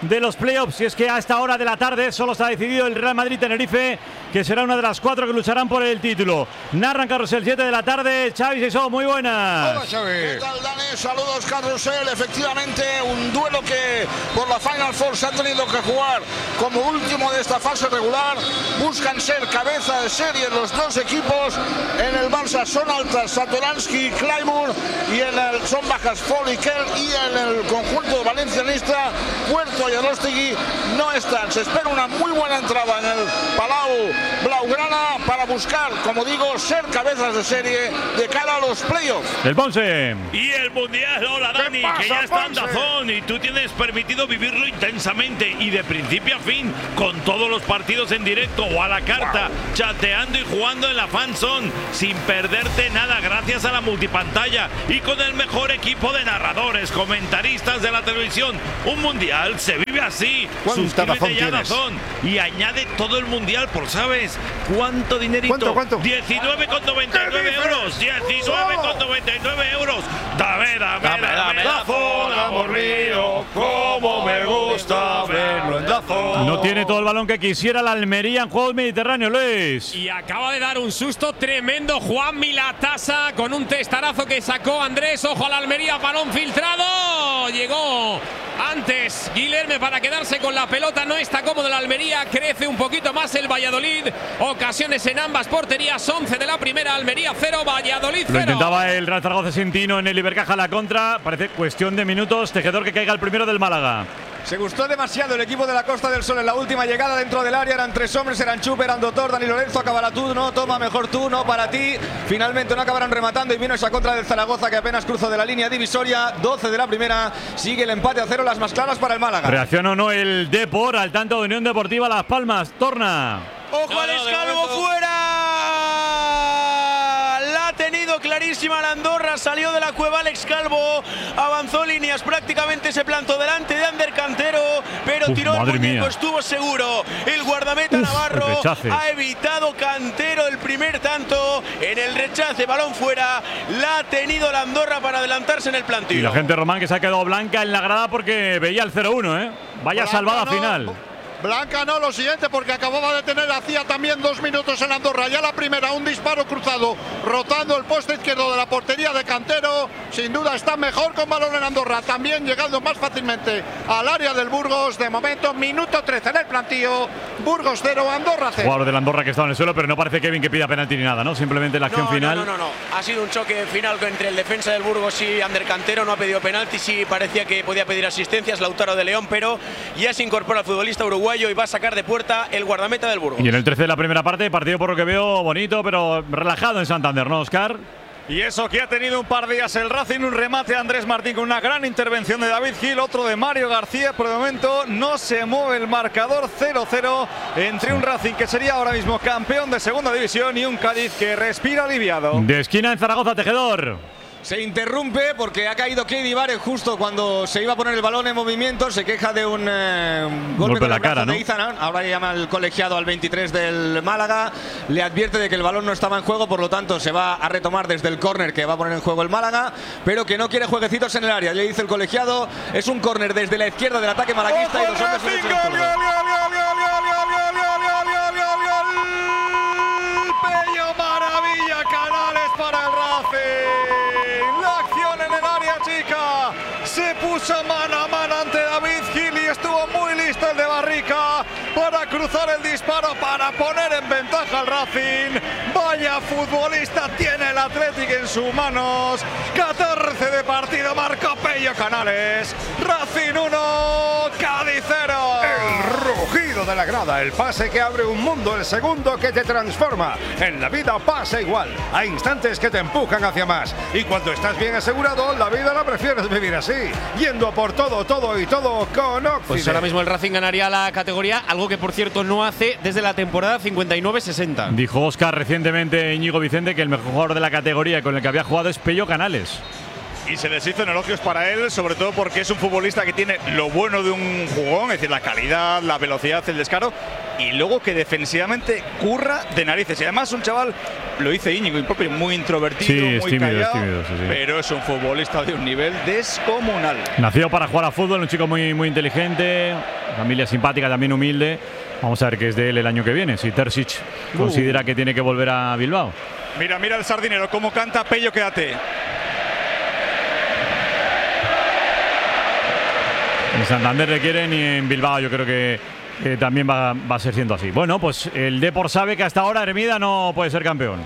Speaker 13: de los playoffs. Y es que a esta hora de la tarde solo está decidido el Real Madrid-Tenerife, que será una de las cuatro que lucharán por el título. Narran Carrusel, siete de la tarde. Xavi Sisó, muy buenas.
Speaker 22: Hola, Xavi. ¿Qué tal, Dani? Saludos, Carrusel. Efectivamente, un duelo que por la Final Four se han tenido que jugar como último de esta fase regular. Buscan ser cabeza de serie los dos equipos. En el Barça son altas Satoransky y Claymore, y en el son bajas Fall y Kell, y en el conjunto valencianista Puerto y Arostegui no están. Se espera una muy buena entrada en el Palau Blaugrana para buscar, como digo, ser cabezas de serie de cara a los playoffs.
Speaker 13: El Ponce.
Speaker 4: Y el Mundial, hola Dani,
Speaker 22: pasa,
Speaker 4: que ya está en
Speaker 22: Ponce?
Speaker 4: Dazón y tú tienes permitido vivirlo intensamente y de principio a fin, con todos los partidos en directo o a la carta, wow. chateando y jugando en la Fan Zone, sin perderte nada gracias a la multipantalla y con el mejor equipo de narradores, comentaristas de la televisión. Un Mundial se vive así. Suscríbete ya a Dazón y añade todo el Mundial por, ¿sabes cuánto dinerito?
Speaker 16: ¿Cuánto, cuánto?
Speaker 4: diecinueve con noventa y nueve euros. diecinueve con noventa y nueve euros. Dame, dame, dame, dame,
Speaker 1: Dazón, amor mío, cómo me gusta verlo en Dazón.
Speaker 13: No tiene todo el balón que quisiera la Almería en juegos mediterráneos, Luis.
Speaker 8: Y acaba de dar un susto tremendo Juan Milatasa con un testarazo que sacó Andrés. Ojo a la Almería, balón filtrado. Llegó antes Guilherme para quedarse con la pelota. No está cómodo la Almería. Crece un poquito más el Valladolid. Ocasiones en ambas porterías. once de la primera. Almería cero, Valladolid cero.
Speaker 13: Lo intentaba el Real Zaragoza sin Tino en el Ibercaja la contra. Parece cuestión de minutos. Tejedor que caiga el primero del Málaga.
Speaker 1: Se gustó demasiado el equipo de la Costa del Sol en la última llegada dentro del área. Eran tres hombres, eran Chupe, eran Doctor, Dani Lorenzo. Acabará tú, no, toma mejor tú, no para ti. Finalmente no acabaron rematando y vino esa contra del Zaragoza que apenas cruzó de la línea divisoria. doce de la primera, sigue el empate a cero, las más claras para el Málaga.
Speaker 13: Reacciona o no el Depor al tanto de Unión Deportiva Las Palmas. Torna.
Speaker 9: Ojo al Escalvo, fuera. La ha tenido clarísima la Andorra. Salió de la cueva Alex Calvo. Avanzó líneas, prácticamente se plantó delante de Ander Cantero. Pero
Speaker 13: Uf,
Speaker 9: tiró el muñeco,
Speaker 13: mía.
Speaker 9: estuvo seguro. El guardameta
Speaker 13: Uf,
Speaker 9: Navarro
Speaker 13: el rechace.
Speaker 9: ha evitado Cantero el primer tanto. En el rechace, balón fuera. La ha tenido la Andorra para adelantarse en el plantillo.
Speaker 13: Y la gente Román que se ha quedado blanca en la grada porque veía el cero uno, ¿eh? Vaya
Speaker 22: Blanca
Speaker 13: salvada
Speaker 22: no.
Speaker 13: final.
Speaker 22: Blanca no, lo siguiente, porque acababa de tener hacía también dos minutos en Andorra. Ya la primera, un disparo cruzado, rotando el poste izquierdo de la portería de Cantero. Sin duda está mejor con balón en Andorra. También llegando más fácilmente al área del Burgos. De momento, minuto trece en el plantillo. Burgos cero, Andorra cero.
Speaker 13: Jugador de la Andorra que estaba en el suelo, pero no parece Kevin que pida penalti ni nada, ¿no? Simplemente la acción
Speaker 9: no,
Speaker 13: final.
Speaker 9: No, no, no, no. Ha sido un choque final entre el defensa del Burgos y Ander Cantero. No ha pedido penalti, sí parecía que podía pedir asistencias Lautaro de León, pero ya se incorpora el futbolista uruguayo y va a sacar de puerta el guardameta del Burgos.
Speaker 13: Y en el trece de la primera parte, partido por lo que veo bonito, pero relajado en Santander, ¿no, Oscar?
Speaker 1: Y eso que ha tenido un par de días el Racing, un remate de Andrés Martín con una gran intervención de David Gil, otro de Mario García. Por el momento no se mueve el marcador, cero cero entre un Racing que sería ahora mismo campeón de segunda división y un Cádiz que respira aliviado.
Speaker 13: De esquina en Zaragoza, Tejedor.
Speaker 1: Se interrumpe porque ha caído Keidi Barek justo cuando se iba a poner el balón en movimiento. Se queja de un eh, golpe,
Speaker 13: golpe
Speaker 1: con
Speaker 13: en la
Speaker 1: el
Speaker 13: cara,
Speaker 1: brazo
Speaker 13: ¿no?
Speaker 1: de Izan. Ahora llama al colegiado al veintitrés del Málaga. Le advierte de que el balón no estaba en juego, por lo tanto se va a retomar desde el córner que va a poner en juego el Málaga, pero que no quiere jueguecitos en el área. Le dice el colegiado, es un córner desde la izquierda del ataque malaguista y los hombres son derechos del zurdo. Pello, maravilla, Canales para el Racing. La acción en el área chica. Se puso mano a mano ante David Gil y estuvo muy listo el de Barrica para cruzar el disparo, para poner en ventaja al Racing. Vaya futbolista tiene el Athletic en sus manos. catorce de partido, marcó Pello Canales. Racing uno, Cádiz cero.
Speaker 16: El rugido de la grada, el pase que abre un mundo, el segundo que te transforma. En la vida pasa igual. Hay instantes que te empujan hacia más. Y cuando estás bien asegurado, la vida la prefieres vivir así. Yendo a por todo, todo y todo con Oxide.
Speaker 3: Pues ahora mismo el Racing ganaría la categoría, algo que por cierto no hace desde la temporada cincuenta y nueve sesenta.
Speaker 13: Dijo Oscar recientemente, Íñigo Vicente, que el mejor jugador de la categoría con el que había jugado es Pello Canales.
Speaker 1: Y se les hizo en elogios para él, sobre todo porque es un futbolista que tiene lo bueno de un jugón, es decir, la calidad, la velocidad, el descaro, y luego que defensivamente curra de narices. Y además un chaval, lo dice Íñigo, impropio, muy introvertido,
Speaker 13: Sí,
Speaker 1: muy
Speaker 13: es tímido,
Speaker 1: callado,
Speaker 13: es tímido, sí, sí.
Speaker 1: pero es un futbolista de un nivel descomunal.
Speaker 13: Nació para jugar a fútbol, un chico muy, muy inteligente, familia simpática, también humilde. Vamos a ver qué es de él el año que viene, si Terzic
Speaker 1: Uh.
Speaker 13: considera que tiene que volver a Bilbao.
Speaker 1: Mira, mira el sardinero, cómo canta Pello, quédate.
Speaker 13: En Santander le quieren y en Bilbao yo creo que, que también va, va a ser siendo así. Bueno, pues el Depor sabe que hasta ahora Hermida no puede ser campeón.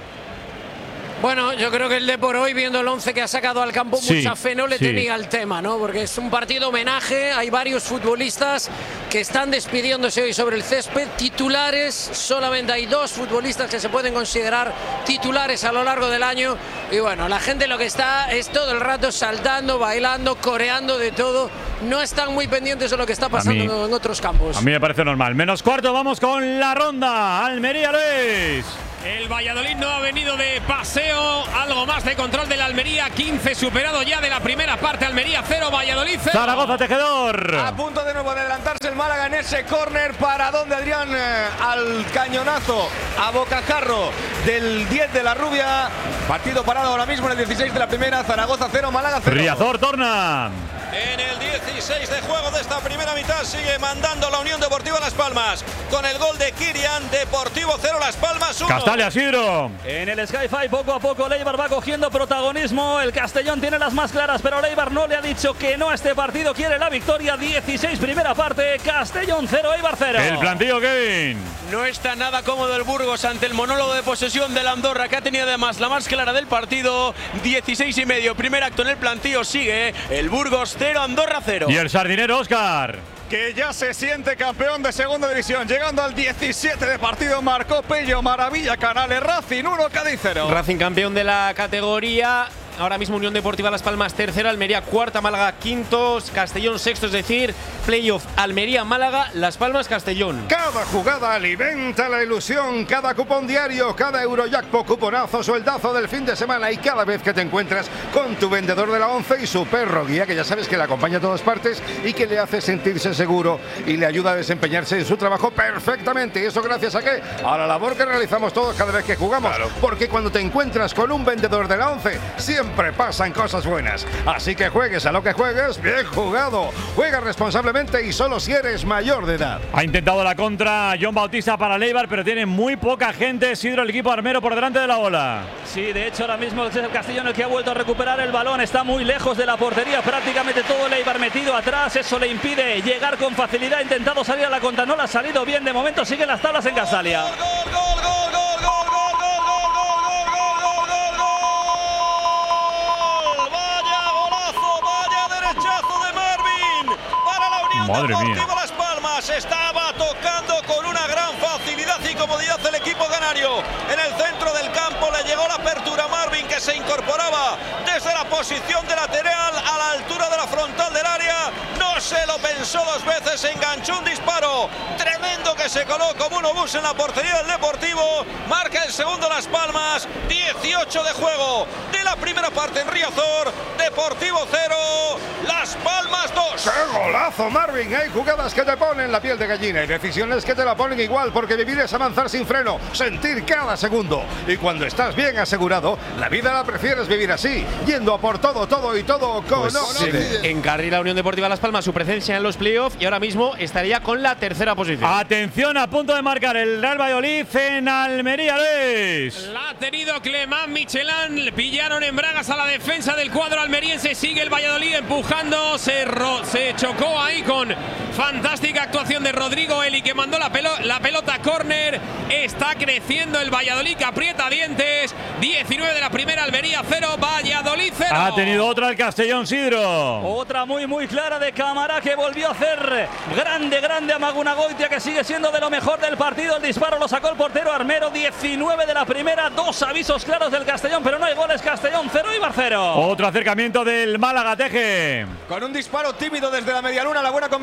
Speaker 5: Bueno, yo creo que el Depor hoy, viendo el once que ha sacado al campo,
Speaker 13: Sí,
Speaker 5: mucha fe no le
Speaker 13: sí.
Speaker 5: tenía al tema, ¿no? Porque es un partido homenaje, hay varios futbolistas que están despidiéndose hoy sobre el césped, titulares, solamente hay dos futbolistas que se pueden considerar titulares a lo largo del año, y bueno, la gente lo que está es todo el rato saltando, bailando, coreando de todo, no están muy pendientes de lo que está pasando
Speaker 13: mí-
Speaker 5: en otros campos.
Speaker 13: A mí me parece normal. Menos cuarto, vamos con la ronda. Almería, Luis.
Speaker 8: El Valladolid no ha venido de paseo, algo más de control del Almería, quince superado ya de la primera parte, Almería cero, Valladolid cero.
Speaker 13: Zaragoza, Tejedor.
Speaker 7: A punto de nuevo de adelantarse el Málaga en ese córner para donde Adrián eh, al cañonazo a bocajarro del diez de la Rubia. Partido parado ahora mismo en el dieciséis de la primera. Zaragoza cero, Málaga cero.
Speaker 13: Riazor, torna.
Speaker 25: En el dieciséis de juego de esta primera mitad sigue mandando la Unión Deportiva Las Palmas con el gol de Kirian. Deportivo cero, Las Palmas uno.
Speaker 13: Castalia, Sidro.
Speaker 6: En el Sky-Fi poco a poco Leibar va cogiendo protagonismo. El Castellón tiene las más claras, pero Leibar no le ha dicho que no a este partido. Quiere la victoria. dieciséis primera parte. Castellón cero, Eibar cero.
Speaker 13: El plantillo, Kevin.
Speaker 9: No está nada cómodo el Burgos ante el monólogo de posesión del Andorra, que ha tenido además la más clara del partido. dieciséis y medio, primer acto en el plantillo, sigue el Burgos cero, Andorra cero.
Speaker 13: Y el sardinero, Óscar.
Speaker 1: Que ya se siente campeón de segunda división. Llegando al diecisiete de partido, marcó Pello, maravilla, Canales, Racing uno, Cádiz cero.
Speaker 3: Racing campeón de la categoría. Ahora mismo Unión Deportiva Las Palmas tercera, Almería cuarta, Málaga quintos, Castellón sexto, es decir, playoff Almería, Málaga, Las Palmas, Castellón.
Speaker 16: Cada jugada alimenta la ilusión, cada cupón diario, cada Eurojackpot, cuponazo, sueldazo del fin de semana y cada vez que te encuentras con tu vendedor de la once y su perro guía, que ya sabes que le acompaña a todas partes y que le hace sentirse seguro y le ayuda a desempeñarse en su trabajo perfectamente. ¿Y eso gracias a qué? A la labor que realizamos todos cada vez que jugamos. Porque cuando te encuentras con un vendedor de la once, siempre pasan cosas buenas. Así que juegues a lo que juegues, bien jugado. Juega responsablemente y solo si eres mayor de edad.
Speaker 13: Ha intentado la contra John Bautista para Leibar, pero tiene muy poca gente. Sidro, el equipo armero por delante de la ola.
Speaker 6: Sí, de hecho ahora mismo es el Castellón el que ha vuelto a recuperar el balón. Está muy lejos de la portería, prácticamente todo el Eibar metido atrás. Eso le impide llegar con facilidad. Ha intentado salir a la contra, no le ha salido bien. De momento siguen las tablas en Castalia.
Speaker 13: Madre mía.
Speaker 25: Deportivo Las Palmas estaba tocando con una gran facilidad y comodidad el equipo canario. En el centro del campo le llegó la apertura a Marvin, que se incorporaba desde la posición de lateral a la altura de la frontal del área. No se lo pensó dos veces, enganchó un disparo tremendo que se coló como un obús en la portería del Deportivo. Marca el segundo Las Palmas, dieciocho de juego de la primera parte en Riazor. Deportivo cero, Las Palmas dos.
Speaker 16: ¡Qué golazo, Marvin! Hay jugadas que te ponen la piel de gallina y decisiones que te la ponen igual, porque vivir es avanzar sin freno, sentir cada segundo. Y cuando estás bien asegurado, la vida la prefieres vivir así, yendo a por todo, todo y todo con
Speaker 3: Pues
Speaker 16: Oxide.
Speaker 3: se encarrila Unión Deportiva Las Palmas su presencia en los playoffs y ahora mismo estaría con la tercera posición.
Speaker 13: Atención, a punto de marcar el Real Valladolid en Almería, Luis.
Speaker 8: La ha tenido Clemán Michelán, le pillaron en bragas a la defensa del cuadro almeriense, sigue el Valladolid empujando, se, ro se chocó ahí con fantástica actuación de Rodrigo Eli, que mandó la, pelo la pelota a córner. Está creciendo el Valladolid, que aprieta dientes. diecinueve de la primera, Almería cero, Valladolid cero.
Speaker 13: Ha tenido otra el Castellón, Sidro.
Speaker 6: Otra muy muy clara de Camará, que volvió a hacer grande, grande a Magunagoitia, que sigue siendo de lo mejor del partido. El disparo lo sacó el portero armero, diecinueve de la primera, dos avisos claros del Castellón, pero no hay goles. Castellón cero, Eibar cero.
Speaker 13: Otro acercamiento del Málaga, Teje.
Speaker 7: Con un disparo tímido desde la medialuna, la buena combinación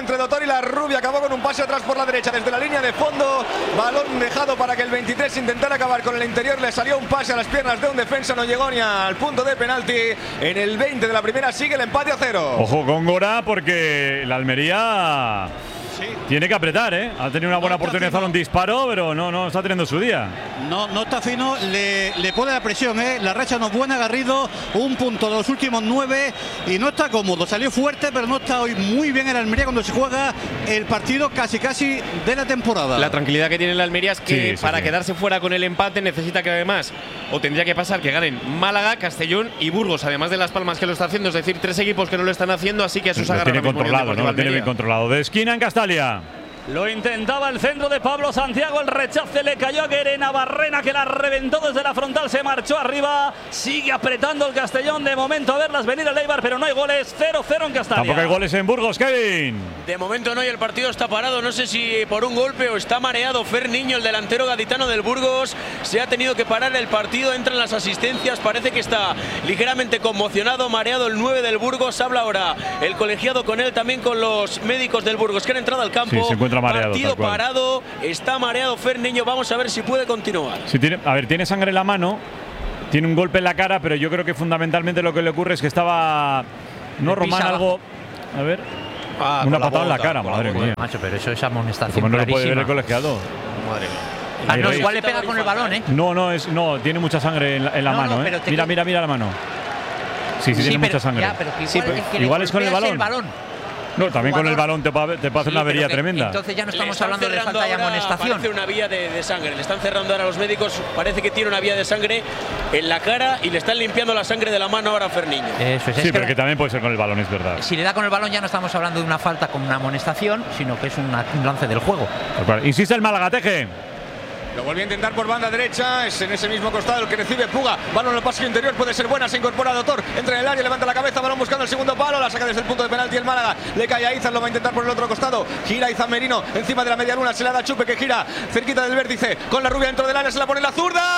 Speaker 7: entre Doctor y la Rubia. Acabó con un pase atrás por la derecha desde la línea de fondo. Balón dejado para que el veintitrés intentara acabar con el interior. Le salió un pase a las piernas de un defensa. No llegó ni al punto de penalti. En el veinte de la primera sigue el empate a cero.
Speaker 13: Ojo con Gora porque la Almería sí. tiene que apretar, ¿eh? Ha tenido una buena no oportunidad de hacer un disparo, pero no, no está teniendo su día.
Speaker 2: No, no está fino, le, le pone la presión, ¿eh? La racha no es buena, Garrido, un punto de los últimos nueve y no está cómodo. Salió fuerte, pero no está hoy muy bien en Almería cuando se juega el partido casi casi de la temporada.
Speaker 3: La tranquilidad que tiene la Almería es que sí, sí, para sí. quedarse fuera con el empate necesita que además, o tendría que pasar que ganen Málaga, Castellón y Burgos, además de Las Palmas que lo está haciendo, es decir, tres equipos que no lo están haciendo, así que eso se agarra.
Speaker 13: Lo tiene controlado, ¿no? Lo tiene bien controlado. De esquina en Castalia.
Speaker 6: Lo intentaba el centro de Pablo Santiago, el rechace le cayó a Guerena Barrena, que la reventó desde la frontal, se marchó arriba, sigue apretando el Castellón, de momento a verlas venir el Eibar, pero no hay goles, cero cero en Castalia.
Speaker 13: Tampoco hay goles en Burgos, Kevin.
Speaker 9: De momento no, y el partido está parado, no sé si por un golpe o está mareado Fer Niño, el delantero gaditano del Burgos, se ha tenido que parar el partido, entran las asistencias, parece que está ligeramente conmocionado, mareado el nueve del Burgos, habla ahora el colegiado con él, también con los médicos del Burgos que han entrado al campo.
Speaker 13: Sí, se encuentra mareado,
Speaker 9: partido parado, está mareado Fer Niño, vamos a ver si puede continuar.
Speaker 13: Sí, tiene, a ver, tiene sangre en la mano, tiene un golpe en la cara, pero yo creo que fundamentalmente lo que le ocurre es que estaba, no Román, algo, a ver, ah, una patada en la cara, madre mía.
Speaker 21: Macho, pero eso es amonestación.
Speaker 13: ¿Cómo no lo puede ver el colegiado?
Speaker 21: Madre mía. Ah, no, igual le pega con el balón, ¿eh?
Speaker 13: No, no, es, no, tiene mucha sangre en la, en la no, mano, no, ¿eh? Mira, mira, mira la mano. Sí, sí, sí tiene
Speaker 21: pero,
Speaker 13: mucha sangre.
Speaker 21: Ya, pero igual,
Speaker 13: sí, pero,
Speaker 21: es que
Speaker 13: igual es con el balón.
Speaker 21: el balón.
Speaker 13: No, también con el balón te puede, te puede hacer sí, una avería
Speaker 21: que,
Speaker 13: tremenda.
Speaker 21: Entonces ya no estamos hablando de falta de amonestación.
Speaker 9: Parece una vía de, de sangre. Le están cerrando ahora a los médicos. Parece que tiene una vía de sangre en la cara y le están limpiando la sangre de la mano ahora a Ferniño.
Speaker 21: Eso es,
Speaker 13: sí,
Speaker 21: es
Speaker 13: pero
Speaker 21: que,
Speaker 13: que también puede ser con el balón, es verdad.
Speaker 21: Si le da con el balón ya no estamos hablando de una falta con una amonestación, sino que es una, un lance del juego.
Speaker 13: Insiste el Málaga, Teje.
Speaker 7: Lo vuelve a intentar por banda derecha, es en ese mismo costado el que recibe Puga, balón en el pasillo interior, puede ser buena, se incorpora Doctor, entra en el área, levanta la cabeza, balón buscando el segundo palo, la saca desde el punto de penalti el Málaga, le cae a Izan, lo va a intentar por el otro costado, gira Izan Merino, encima de la media luna, se la da Chupe que gira, cerquita del vértice, con la Rubia dentro del área, se la pone la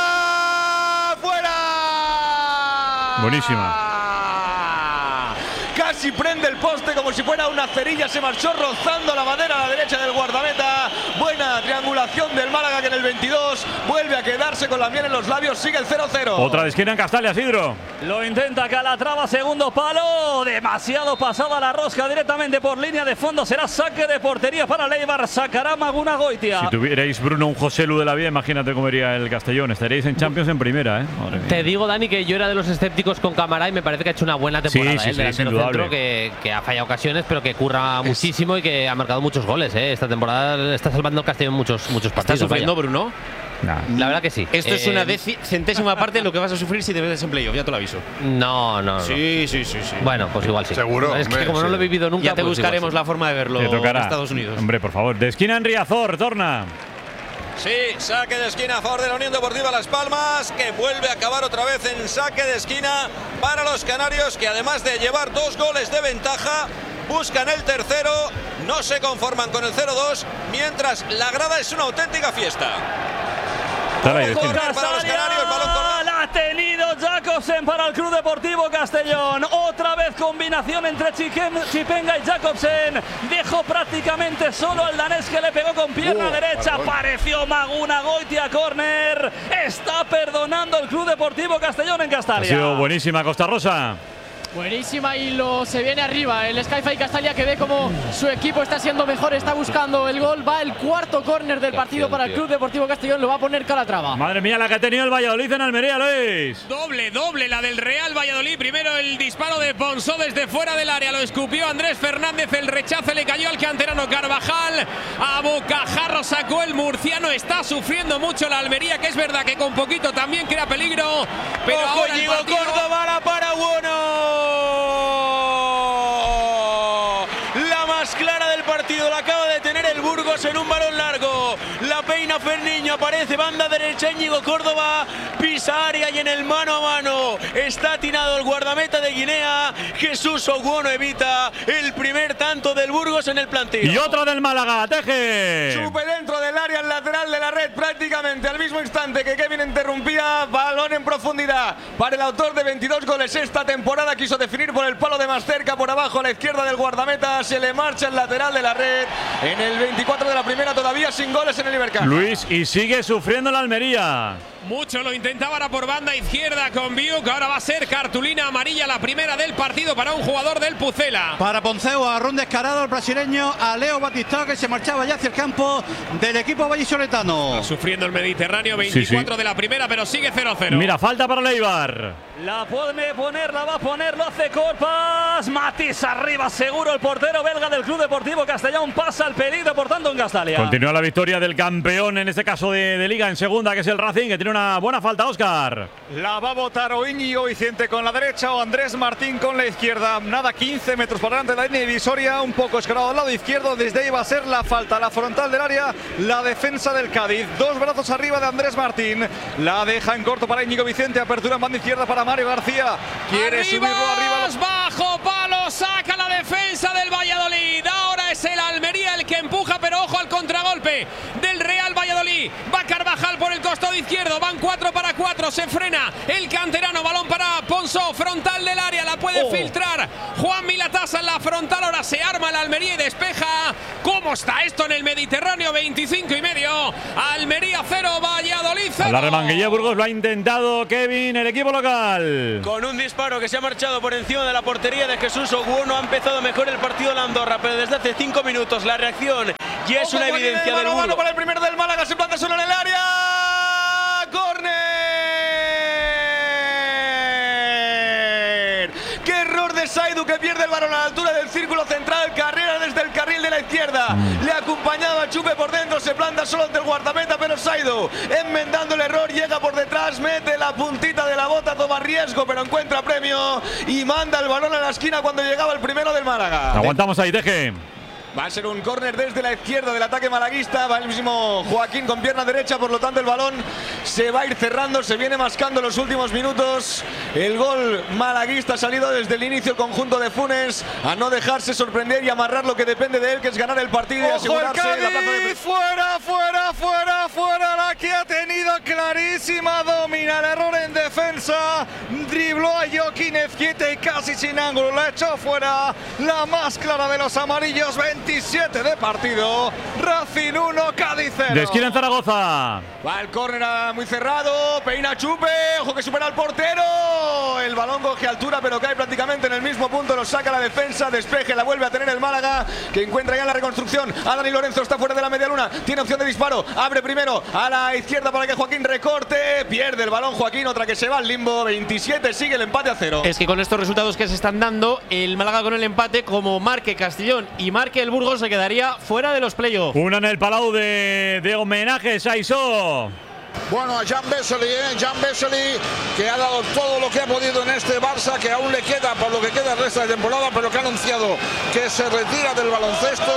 Speaker 7: zurda, ¡fuera!
Speaker 13: Buenísima.
Speaker 7: Casi prende el poste como si fuera una cerilla, se marchó rozando la madera a la derecha del guardameta. Buena triangulación del Málaga que en el veintidós vuelve a quedarse con la miel en los labios, sigue el cero cero.
Speaker 13: Otra de esquina en Castalia, Sidro.
Speaker 6: Lo intenta Calatrava, segundo palo, demasiado pasada la rosca directamente por línea de fondo, será saque de portería para Leibar, sacará Maguna Goitia.
Speaker 13: Si tuvierais, Bruno, un José Lu de la vida, imagínate cómo iría el Castellón, estaréis en Champions en primera, ¿eh? Madre mía.
Speaker 15: Te digo, Dani, que yo era de los escépticos con Cámara y me parece que ha hecho una buena temporada.
Speaker 13: Sí, sí,
Speaker 15: ¿eh?
Speaker 13: sí, sin duda.
Speaker 15: Que, que ha fallado ocasiones, pero que curra es. muchísimo y que ha marcado muchos goles. ¿eh? Esta temporada está salvando el Castellón muchos, muchos partidos.
Speaker 3: ¿Está sufriendo, Bruno?
Speaker 15: Nah. La verdad que sí.
Speaker 3: Esto eh, es una centésima parte de lo que vas a sufrir si te metes en playoff, ya te lo aviso.
Speaker 15: No, no, no.
Speaker 3: Sí, sí, sí, sí.
Speaker 15: Bueno, pues igual sí.
Speaker 16: Seguro.
Speaker 15: Es que
Speaker 16: hombre,
Speaker 15: como
Speaker 16: sí.
Speaker 15: no lo he vivido nunca,
Speaker 3: ya te
Speaker 15: pues
Speaker 3: buscaremos
Speaker 15: sí.
Speaker 3: la forma de verlo
Speaker 13: en
Speaker 3: Estados Unidos.
Speaker 13: Hombre, por favor. De esquina en Riazor, torna.
Speaker 25: Sí, saque de esquina a favor de la Unión Deportiva Las Palmas, que vuelve a acabar otra vez en saque de esquina para los canarios, que además de llevar dos goles de ventaja, buscan el tercero, no se conforman con el cero dos, mientras la grada es una auténtica fiesta.
Speaker 13: Para los
Speaker 6: canarios, balón la ha tenido Jacobsen para el Club Deportivo Castellón. Otra vez combinación entre Chipenga y Jacobsen. Dejó prácticamente solo al danés que le pegó con pierna uh, derecha. Apareció Maguna Goitia, córner. Está perdonando el Club Deportivo Castellón en Castalia.
Speaker 13: Ha sido buenísima Costa Rosa.
Speaker 23: Buenísima y lo se viene arriba el Skyfy Castalia, que ve como su equipo está siendo mejor, está buscando el gol. Va el cuarto córner del partido para el Club Deportivo Castellón, lo va a poner Calatrava.
Speaker 13: Madre mía la que ha tenido el Valladolid en Almería, Luis.
Speaker 8: Doble, doble la del Real Valladolid. Primero el disparo de Ponsó desde fuera del área, lo escupió Andrés Fernández, el rechace le cayó al canterano Carvajal. A bocajarro sacó el murciano, está sufriendo mucho la Almería, que es verdad que con poquito también crea peligro. Pero
Speaker 9: Ojo,
Speaker 8: ahora
Speaker 9: llegó
Speaker 8: partido...
Speaker 9: Córdoba, la para Bueno. La más clara del partido, la acaba de detener el Burgos en un balón largo. La peina Ferniño, aparece banda derecha Íñigo Córdoba, pisa área y en el mano a mano está atinado el guardameta de Guinea. Jesús Oguono evita el primer tanto del Burgos en el plantillo.
Speaker 13: Y otro del Málaga, Teje.
Speaker 7: Chupe dentro del área, al lateral de la red, prácticamente al mismo instante que Kevin interrumpía. Balón en profundidad para el autor de veintidós goles esta temporada. Quiso definir por el palo de más cerca, por abajo a la izquierda del guardameta. Se le marcha el lateral de la red. En el veinticuatro de la primera, todavía sin goles en el Ibercaja.
Speaker 13: Luis, y sigue sufriendo la Almería.
Speaker 8: Mucho lo intentaba ahora por banda izquierda con Biuk. Ahora va a ser cartulina amarilla, la primera del partido para un jugador del Pucela.
Speaker 2: Para Ponceu, agarró un descarado el brasileño a Leo Batistao, que se marchaba ya hacia el campo del equipo vallisoletano.
Speaker 8: Está sufriendo el Mediterráneo, veinticuatro sí, sí. de la primera, pero sigue cero cero.
Speaker 13: Mira, falta para Leibar.
Speaker 6: La puede poner, la va a poner, lo hace Corpas. Matís arriba, seguro el portero belga del Club Deportivo Castellón. Pasa el peligro, por tanto, en Castalia.
Speaker 13: Continúa la victoria del campeón, en este caso de, de Liga en segunda, que es el Racing, que tiene una buena falta, Óscar.
Speaker 1: La va a botar o Íñigo Vicente con la derecha o Andrés Martín con la izquierda. Nada, quince metros por delante de la línea divisoria, un poco escorado al lado izquierdo. Desde ahí va a ser la falta, la frontal del área, la defensa del Cádiz. Dos brazos arriba de Andrés Martín. La deja en corto para Íñigo Vicente. Apertura en banda izquierda para Mario García. Quiere
Speaker 8: arriba,
Speaker 1: subirlo arriba. Los...
Speaker 8: Bajo palo, saca la defensa del Valladolid. Ahora es el Almería el que empuja, pero ojo al contragolpe del Real Valladolid. Va Carvajal por el costado izquierdo. Van cuatro para cuatro. Se frena el canterano. Balón para Ponsó. Frontal del área. La puede oh. filtrar Juan Milatasa en la frontal. Ahora se arma la Almería y despeja. ¿Cómo está esto en el Mediterráneo? veinticinco y medio. Almería cero, Valladolid cero.
Speaker 13: A la remanguilla Burgos lo ha intentado Kevin, el equipo local.
Speaker 9: Con un disparo que se ha marchado por encima de la portería de Jesús Oguono. Ha empezado mejor el partido de la Andorra, pero desde hace cinco minutos la reacción ya es una evidencia del Burgos.
Speaker 7: Para el primero del Málaga, se planta solo en el área. ¡Córner! ¡Qué error de Saidu, que pierde el balón a la altura del círculo central! Carrera desde el carril de la izquierda. Mm. Le ha acompañado a Chupe por dentro, se planta solo ante el guardameta, pero Saidu, enmendando el error, llega por detrás, mete la puntita de la bota, toma riesgo, pero encuentra premio y manda el balón a la esquina cuando llegaba el primero del Málaga.
Speaker 13: Aguantamos ahí, Teje.
Speaker 7: Va a ser un córner desde la izquierda del ataque malaguista. Va el mismo Joaquín con pierna derecha, por lo tanto el balón se va a ir cerrando, se viene mascando los últimos minutos. El gol malaguista ha salido desde el inicio el conjunto de Funes, a no dejarse sorprender y amarrar lo que depende de él, que es ganar el partido y asegurarse
Speaker 1: el Cádiz,
Speaker 7: la plaza de...
Speaker 1: Fuera, fuera, fuera, fuera, la que ha tenido clarísima, domina el error en defensa, dribló a Joaquín Ezquieta y casi sin ángulo la echó fuera, la más clara de los amarillos. veintisiete de partido, Racing uno, Cádiz cero.
Speaker 13: De esquina en Zaragoza.
Speaker 7: Va el córner muy cerrado, peina Chupe, ojo que supera al portero. El balón coge altura, pero cae prácticamente en el mismo punto, lo saca la defensa, despeje, la vuelve a tener el Málaga, que encuentra ya la reconstrucción. A Dani Lorenzo, está fuera de la media luna, tiene opción de disparo, abre primero a la izquierda para que Joaquín recorte, pierde el balón Joaquín, otra que se va al limbo. Veintisiete, sigue el empate a cero.
Speaker 3: Es que con estos resultados que se están dando, el Málaga con el empate, como marque Castellón y marque el Burgos, se quedaría fuera de los playoffs.
Speaker 13: Una en el Palau de, de homenajes a Isó.
Speaker 22: Bueno, a Jan Vesely, ¿eh? Jan Vesely, que ha dado todo lo que ha podido en este Barça, que aún le queda por lo que queda el resto de temporada, pero que ha anunciado que se retira del baloncesto.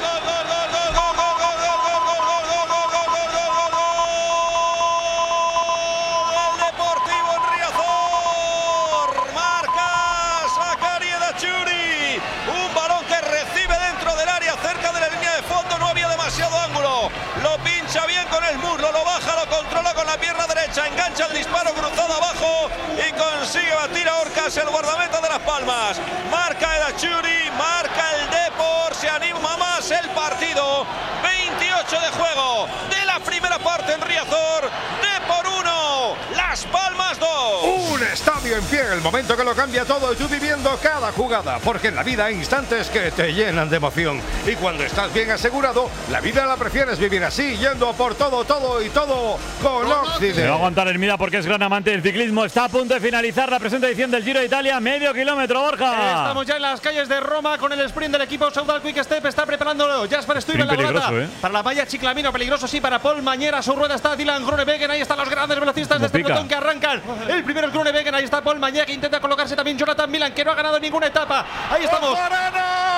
Speaker 25: Lo pincha bien con el muslo, lo baja, lo controla con la pierna derecha, engancha el disparo cruzado abajo y consigue batir a Orcas, el guardameta de Las Palmas. Marca el Achuri, marca el Depor, se anima más el partido. veintiocho de juego de la primera parte en Riazor. Depor uno, Las Palmas dos.
Speaker 16: Un estadio en pie, el momento que lo cambia todo y tú viviendo cada jugada, porque en la vida hay instantes que te llenan de emoción y cuando estás bien asegurado, la vida la prefieres vivir así, yendo por todo, todo y todo con Occident.
Speaker 13: Se va a aguantar Hermida porque es gran amante del ciclismo. Está a punto de finalizar la presente edición del Giro de Italia, medio kilómetro, Borja.
Speaker 23: Estamos ya en las calles de Roma con el sprint del equipo Saudal Quick Step. Está preparándolo Jasper Stuyven en la
Speaker 13: peligroso,
Speaker 23: volata.
Speaker 13: ¿eh?
Speaker 23: Para la malla Chiclamino, peligroso sí para Paul Mañera. A su rueda está Dylan Groenewegen. Ahí están los grandes velocistas de este pelotón que arrancan. El primero es Groenewegen. Ahí está Paul Mañera, que intenta colocarse también Jonathan Milan, que no ha ganado ninguna etapa. Ahí estamos.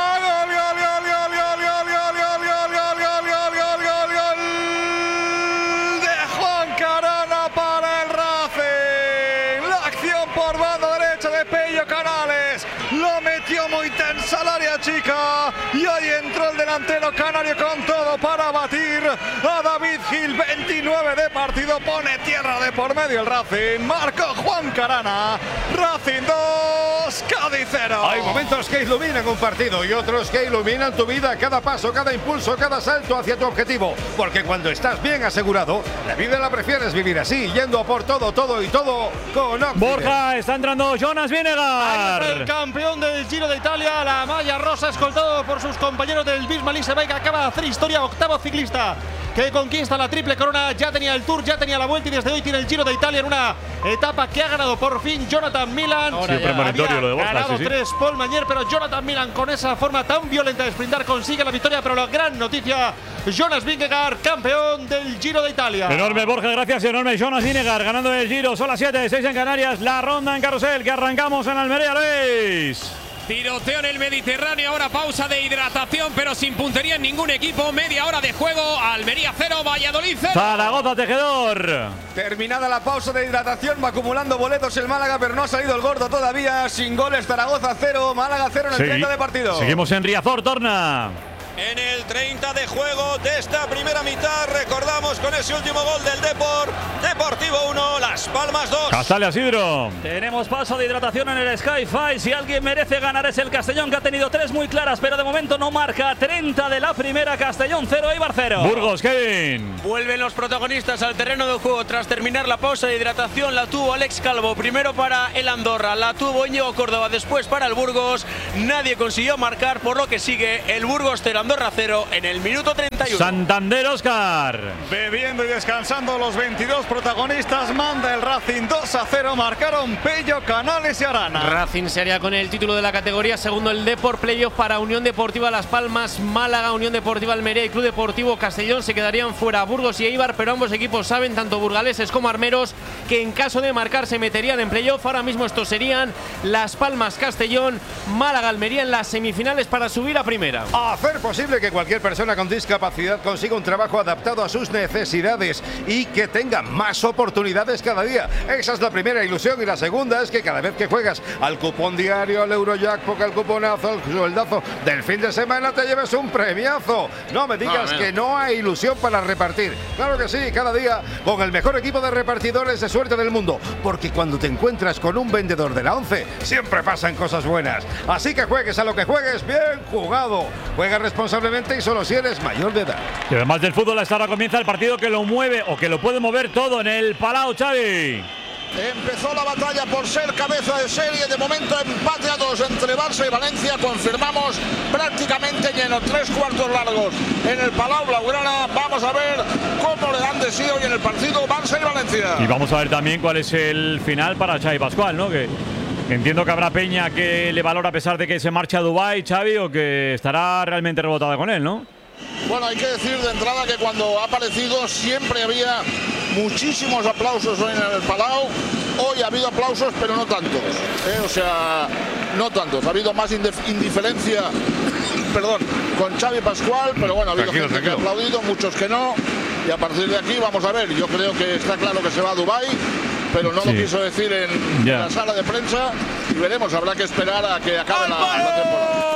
Speaker 1: Muy tensa el área chica y ahí entró el delantero canario con todo para batir a David Gil. Veintinueve de partido, pone tierra de por medio el Racing. Marcó Juan Carana. Racing dos, Cádiz cero.
Speaker 16: Hay momentos que iluminan un partido y otros que iluminan tu vida, cada paso, cada impulso, cada salto hacia tu objetivo. Porque cuando estás bien asegurado, la vida la prefieres vivir así, yendo a por todo, todo y todo con Occident.
Speaker 13: Borja, está entrando Jonas Vinegar.
Speaker 22: El campeón del Giro de Italia, la malla rosa, escoltado por sus compañeros del Bisma Bike, acaba de hacer historia, octavo ciclista que conquista la triple corona. Ya tenía el Tour, ya tenía la Vuelta y desde hoy tiene el Giro de Italia en una etapa que ha ganado por fin Jonathan Milan.
Speaker 13: Sí, premonitorio lo de Borja,
Speaker 22: ganado
Speaker 13: sí, sí.
Speaker 22: tres Paul Mañer, pero Jonathan Milan con esa forma tan violenta de sprintar consigue la victoria. Pero la gran noticia, Jonas Vingegaard, campeón del Giro de Italia.
Speaker 13: Enorme Borja, gracias, enorme Jonas Vinegar ganando el Giro. Son las siete, seis en Canarias, la ronda en carrusel que arrancamos en Almería, Luis.
Speaker 8: Tiroteo en el Mediterráneo, ahora pausa de hidratación, pero sin puntería en ningún equipo. Media hora de juego, Almería cero, Valladolid cero.
Speaker 13: Zaragoza, Tejedor.
Speaker 7: Terminada la pausa de hidratación, va acumulando boletos el Málaga, pero no ha salido el gordo todavía. Sin goles, Zaragoza cero, Málaga cero en el
Speaker 13: Segui
Speaker 7: treinta de partido.
Speaker 13: Seguimos en Riazor, Torna.
Speaker 25: En el treinta de juego de esta primera mitad, recordamos con ese último gol del Depor, Deportivo uno, Las Palmas dos.
Speaker 13: Castalia, Sidro.
Speaker 6: Tenemos paso de hidratación en el Sky Five. Si alguien merece ganar es el Castellón, que ha tenido tres muy claras, pero de momento no marca. treinta de la primera, Castellón cero, Eibar cero.
Speaker 13: Burgos, Kevin.
Speaker 9: Vuelven los protagonistas al terreno de juego tras terminar la pausa de hidratación. La tuvo Alex Calvo, primero para el Andorra, la tuvo Íñigo Córdoba, después para el Burgos. Nadie consiguió marcar, por lo que sigue el Burgos cero, Andorra cero en el minuto treinta y uno.
Speaker 13: Santander, Oscar.
Speaker 1: Bebiendo y descansando los veintidós protagonistas, manda el Racing dos a cero, marcaron Pello, Canales y Arana.
Speaker 3: Racing se haría con el título de la categoría, segundo el Depor, playoff para Unión Deportiva Las Palmas, Málaga, Unión Deportiva Almería y Club Deportivo Castellón. Se quedarían fuera Burgos y Eibar, pero ambos equipos saben, tanto burgaleses como armeros, que en caso de marcar se meterían en playoff. Ahora mismo estos serían Las Palmas, Castellón, Málaga, Almería en las semifinales para subir a primera.
Speaker 16: A hacer posible que cualquier persona con discapacidad consiga un trabajo adaptado a sus necesidades y que tenga más oportunidades cada día. Esa es la primera ilusión, y la segunda es que cada vez que juegas al cupón diario, al Eurojackpot, al cuponazo, al sueldazo del fin de semana, te lleves un premiazo. No me digas no, que no hay ilusión para repartir. Claro que sí, cada día con el mejor equipo de repartidores de suerte del mundo, porque cuando te encuentras con un vendedor de la once siempre pasan cosas buenas. Así que juegues a lo que juegues, bien jugado. Juega responsablemente y solo si eres mayor de edad.
Speaker 13: Y además del fútbol, hasta ahora comienza el partido que lo mueve o que lo puede mover todo en el Palau, Xavi.
Speaker 22: Empezó la batalla por ser cabeza de serie. De momento empate a dos entre Barça y Valencia. Confirmamos prácticamente lleno, tres cuartos largos en el Palau Blaugrana. Vamos a ver cómo le dan de sí hoy en el partido Barça y Valencia.
Speaker 13: Y vamos a ver también cuál es el final para Xavi Pascual, ¿no? Que entiendo que habrá peña que le valora a pesar de que se marcha a Dubái, Xavi, o que estará realmente rebotada con él, ¿no?
Speaker 22: Bueno, hay que decir de entrada que cuando ha aparecido siempre había muchísimos aplausos hoy en el Palau. Hoy ha habido aplausos, pero no tantos, ¿eh? O sea, no tantos. Ha habido más indiferencia, perdón, con Xavi Pascual, pero bueno, ha habido tranquilo, gente tranquilo. que ha aplaudido, muchos que no. Y a partir de aquí vamos a ver. Yo creo que está claro que se va a Dubái, pero no sí. lo quiso decir en yeah. la sala de prensa. Y veremos, habrá que esperar a que acabe la, la temporada.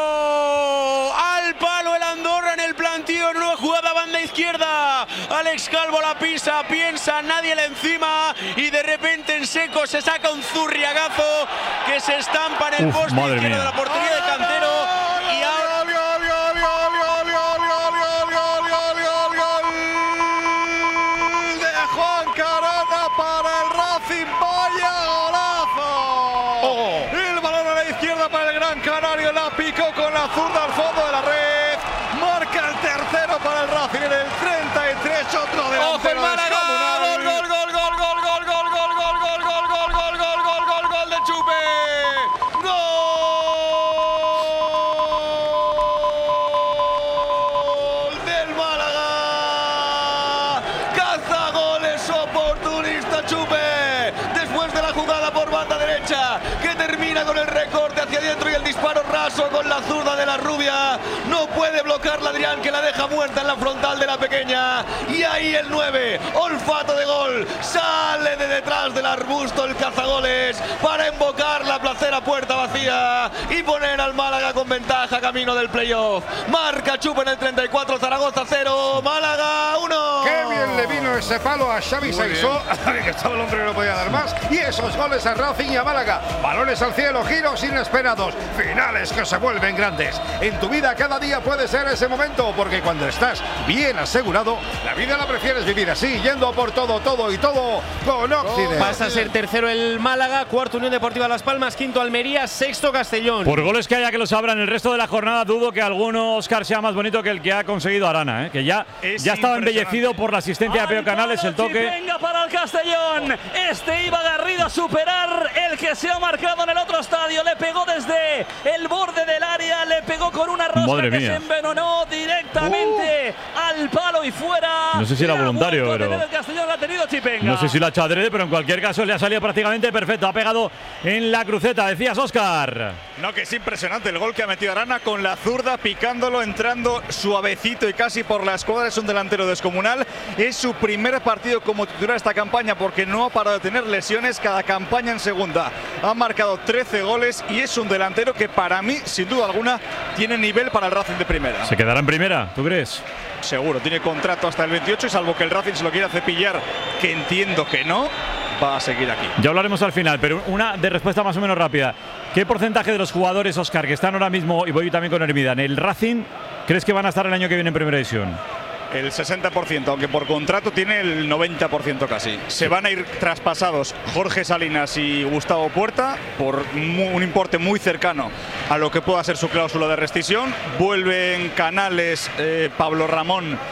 Speaker 9: Al palo el Andorra en el plantío, en una jugada banda izquierda. Alex Calvo la pisa, piensa, nadie le encima y de repente en seco se saca un zurriagazo que se estampa en el Uf, poste izquierdo mía. de la portería de Cantero. Y ahora
Speaker 1: de Juan Carana para el Racing, vaya golazo. Oh. El balón a la izquierda para el Gran Canario, la picó con la zurda al fondo de la red. Marca el tercero para el Racing en el treinta y tres, otro delantero.
Speaker 9: ¡Ojo el Málaga! ¡Gol, gol, gol, gol, gol, gol, gol, gol, gol, gol, gol, gol, gol, gol, gol, gol, gol de Chupe! ¡Gol del Málaga! ¡Caza goles oportunista Chupe! Después de la jugada por banda derecha, que termina Molina con el recorte hacia adentro y el disparo raso con la zurda de la rubia. No puede bloquearla Adrián, que la deja muerta en la frontal de la pequeña. Y ahí el nueve, olfato de gol. Sale de detrás del arbusto el cazagoles para invocar la placera puerta vacía y poner al Málaga con ventaja camino del playoff. Marca Chupa en el treinta y cuatro, Zaragoza cero, Málaga uno.
Speaker 16: Qué bien le vino ese palo a Xavi Saissó, que estaba el hombre que no podía dar más. Y esos goles a Racing y a Málaga. Balones al cielo, giros inesperados, finales que se vuelven grandes. En tu vida cada día puede ser ese momento, porque cuando estás bien asegurado, la vida la prefieres vivir así, yendo a por todo, todo y todo con Occident.
Speaker 3: Pasa a ser tercero el Málaga, cuarto Unión Deportiva Las Palmas, quinto Almería, sexto Castellón.
Speaker 13: Por goles que haya que lo sabrán el resto de la jornada, dudo que alguno, Óscar, sea más bonito que el que ha conseguido Arana, ¿eh? que ya, ya estaba embellecido por la asistencia de Peo Canales, el toque.
Speaker 6: Venga para el Castellón. Este iba Garrido a superar el que se ha marcado en el otro estadio. Le pegó desde el borde del área, le pegó con una rosca que se envenenó directamente uh. al palo y fuera.
Speaker 13: No sé si era voluntario, pero
Speaker 6: el Castellón ha tenido Chipenga.
Speaker 13: No sé si lo ha hecho adrede, pero en cualquier caso le ha salido prácticamente perfecto. Ha pegado en la cruceta, decías, Óscar.
Speaker 1: No, que es impresionante el gol que ha metido Arana con la zurda, picándolo, entrando suavecito y casi por la escuadra. Es un delantero descomunal. Es su primer partido como titular esta campaña, porque no ha parado de tener lesiones cada campaña en segunda. Ha marcado trece goles y es un delantero que para mí, sin duda alguna, tiene nivel para el Racing de primera.
Speaker 13: ¿Se quedará en primera, tú crees?
Speaker 1: Seguro, tiene contrato hasta el veintiocho y salvo que el Racing se lo quiera cepillar, que entiendo que no, va a seguir aquí.
Speaker 13: Ya hablaremos al final, pero una de respuesta más o menos rápida. ¿Qué porcentaje de los jugadores, Óscar, que están ahora mismo, y voy también con Hermida, en el Racing, crees que van a estar el año que viene en primera división?
Speaker 1: El sesenta por ciento, aunque por contrato tiene el noventa por ciento casi. Se van a ir traspasados Jorge Salinas y Gustavo Puerta por un importe muy cercano a lo que pueda ser su cláusula de rescisión. Vuelven Canales, eh, Pablo Ramón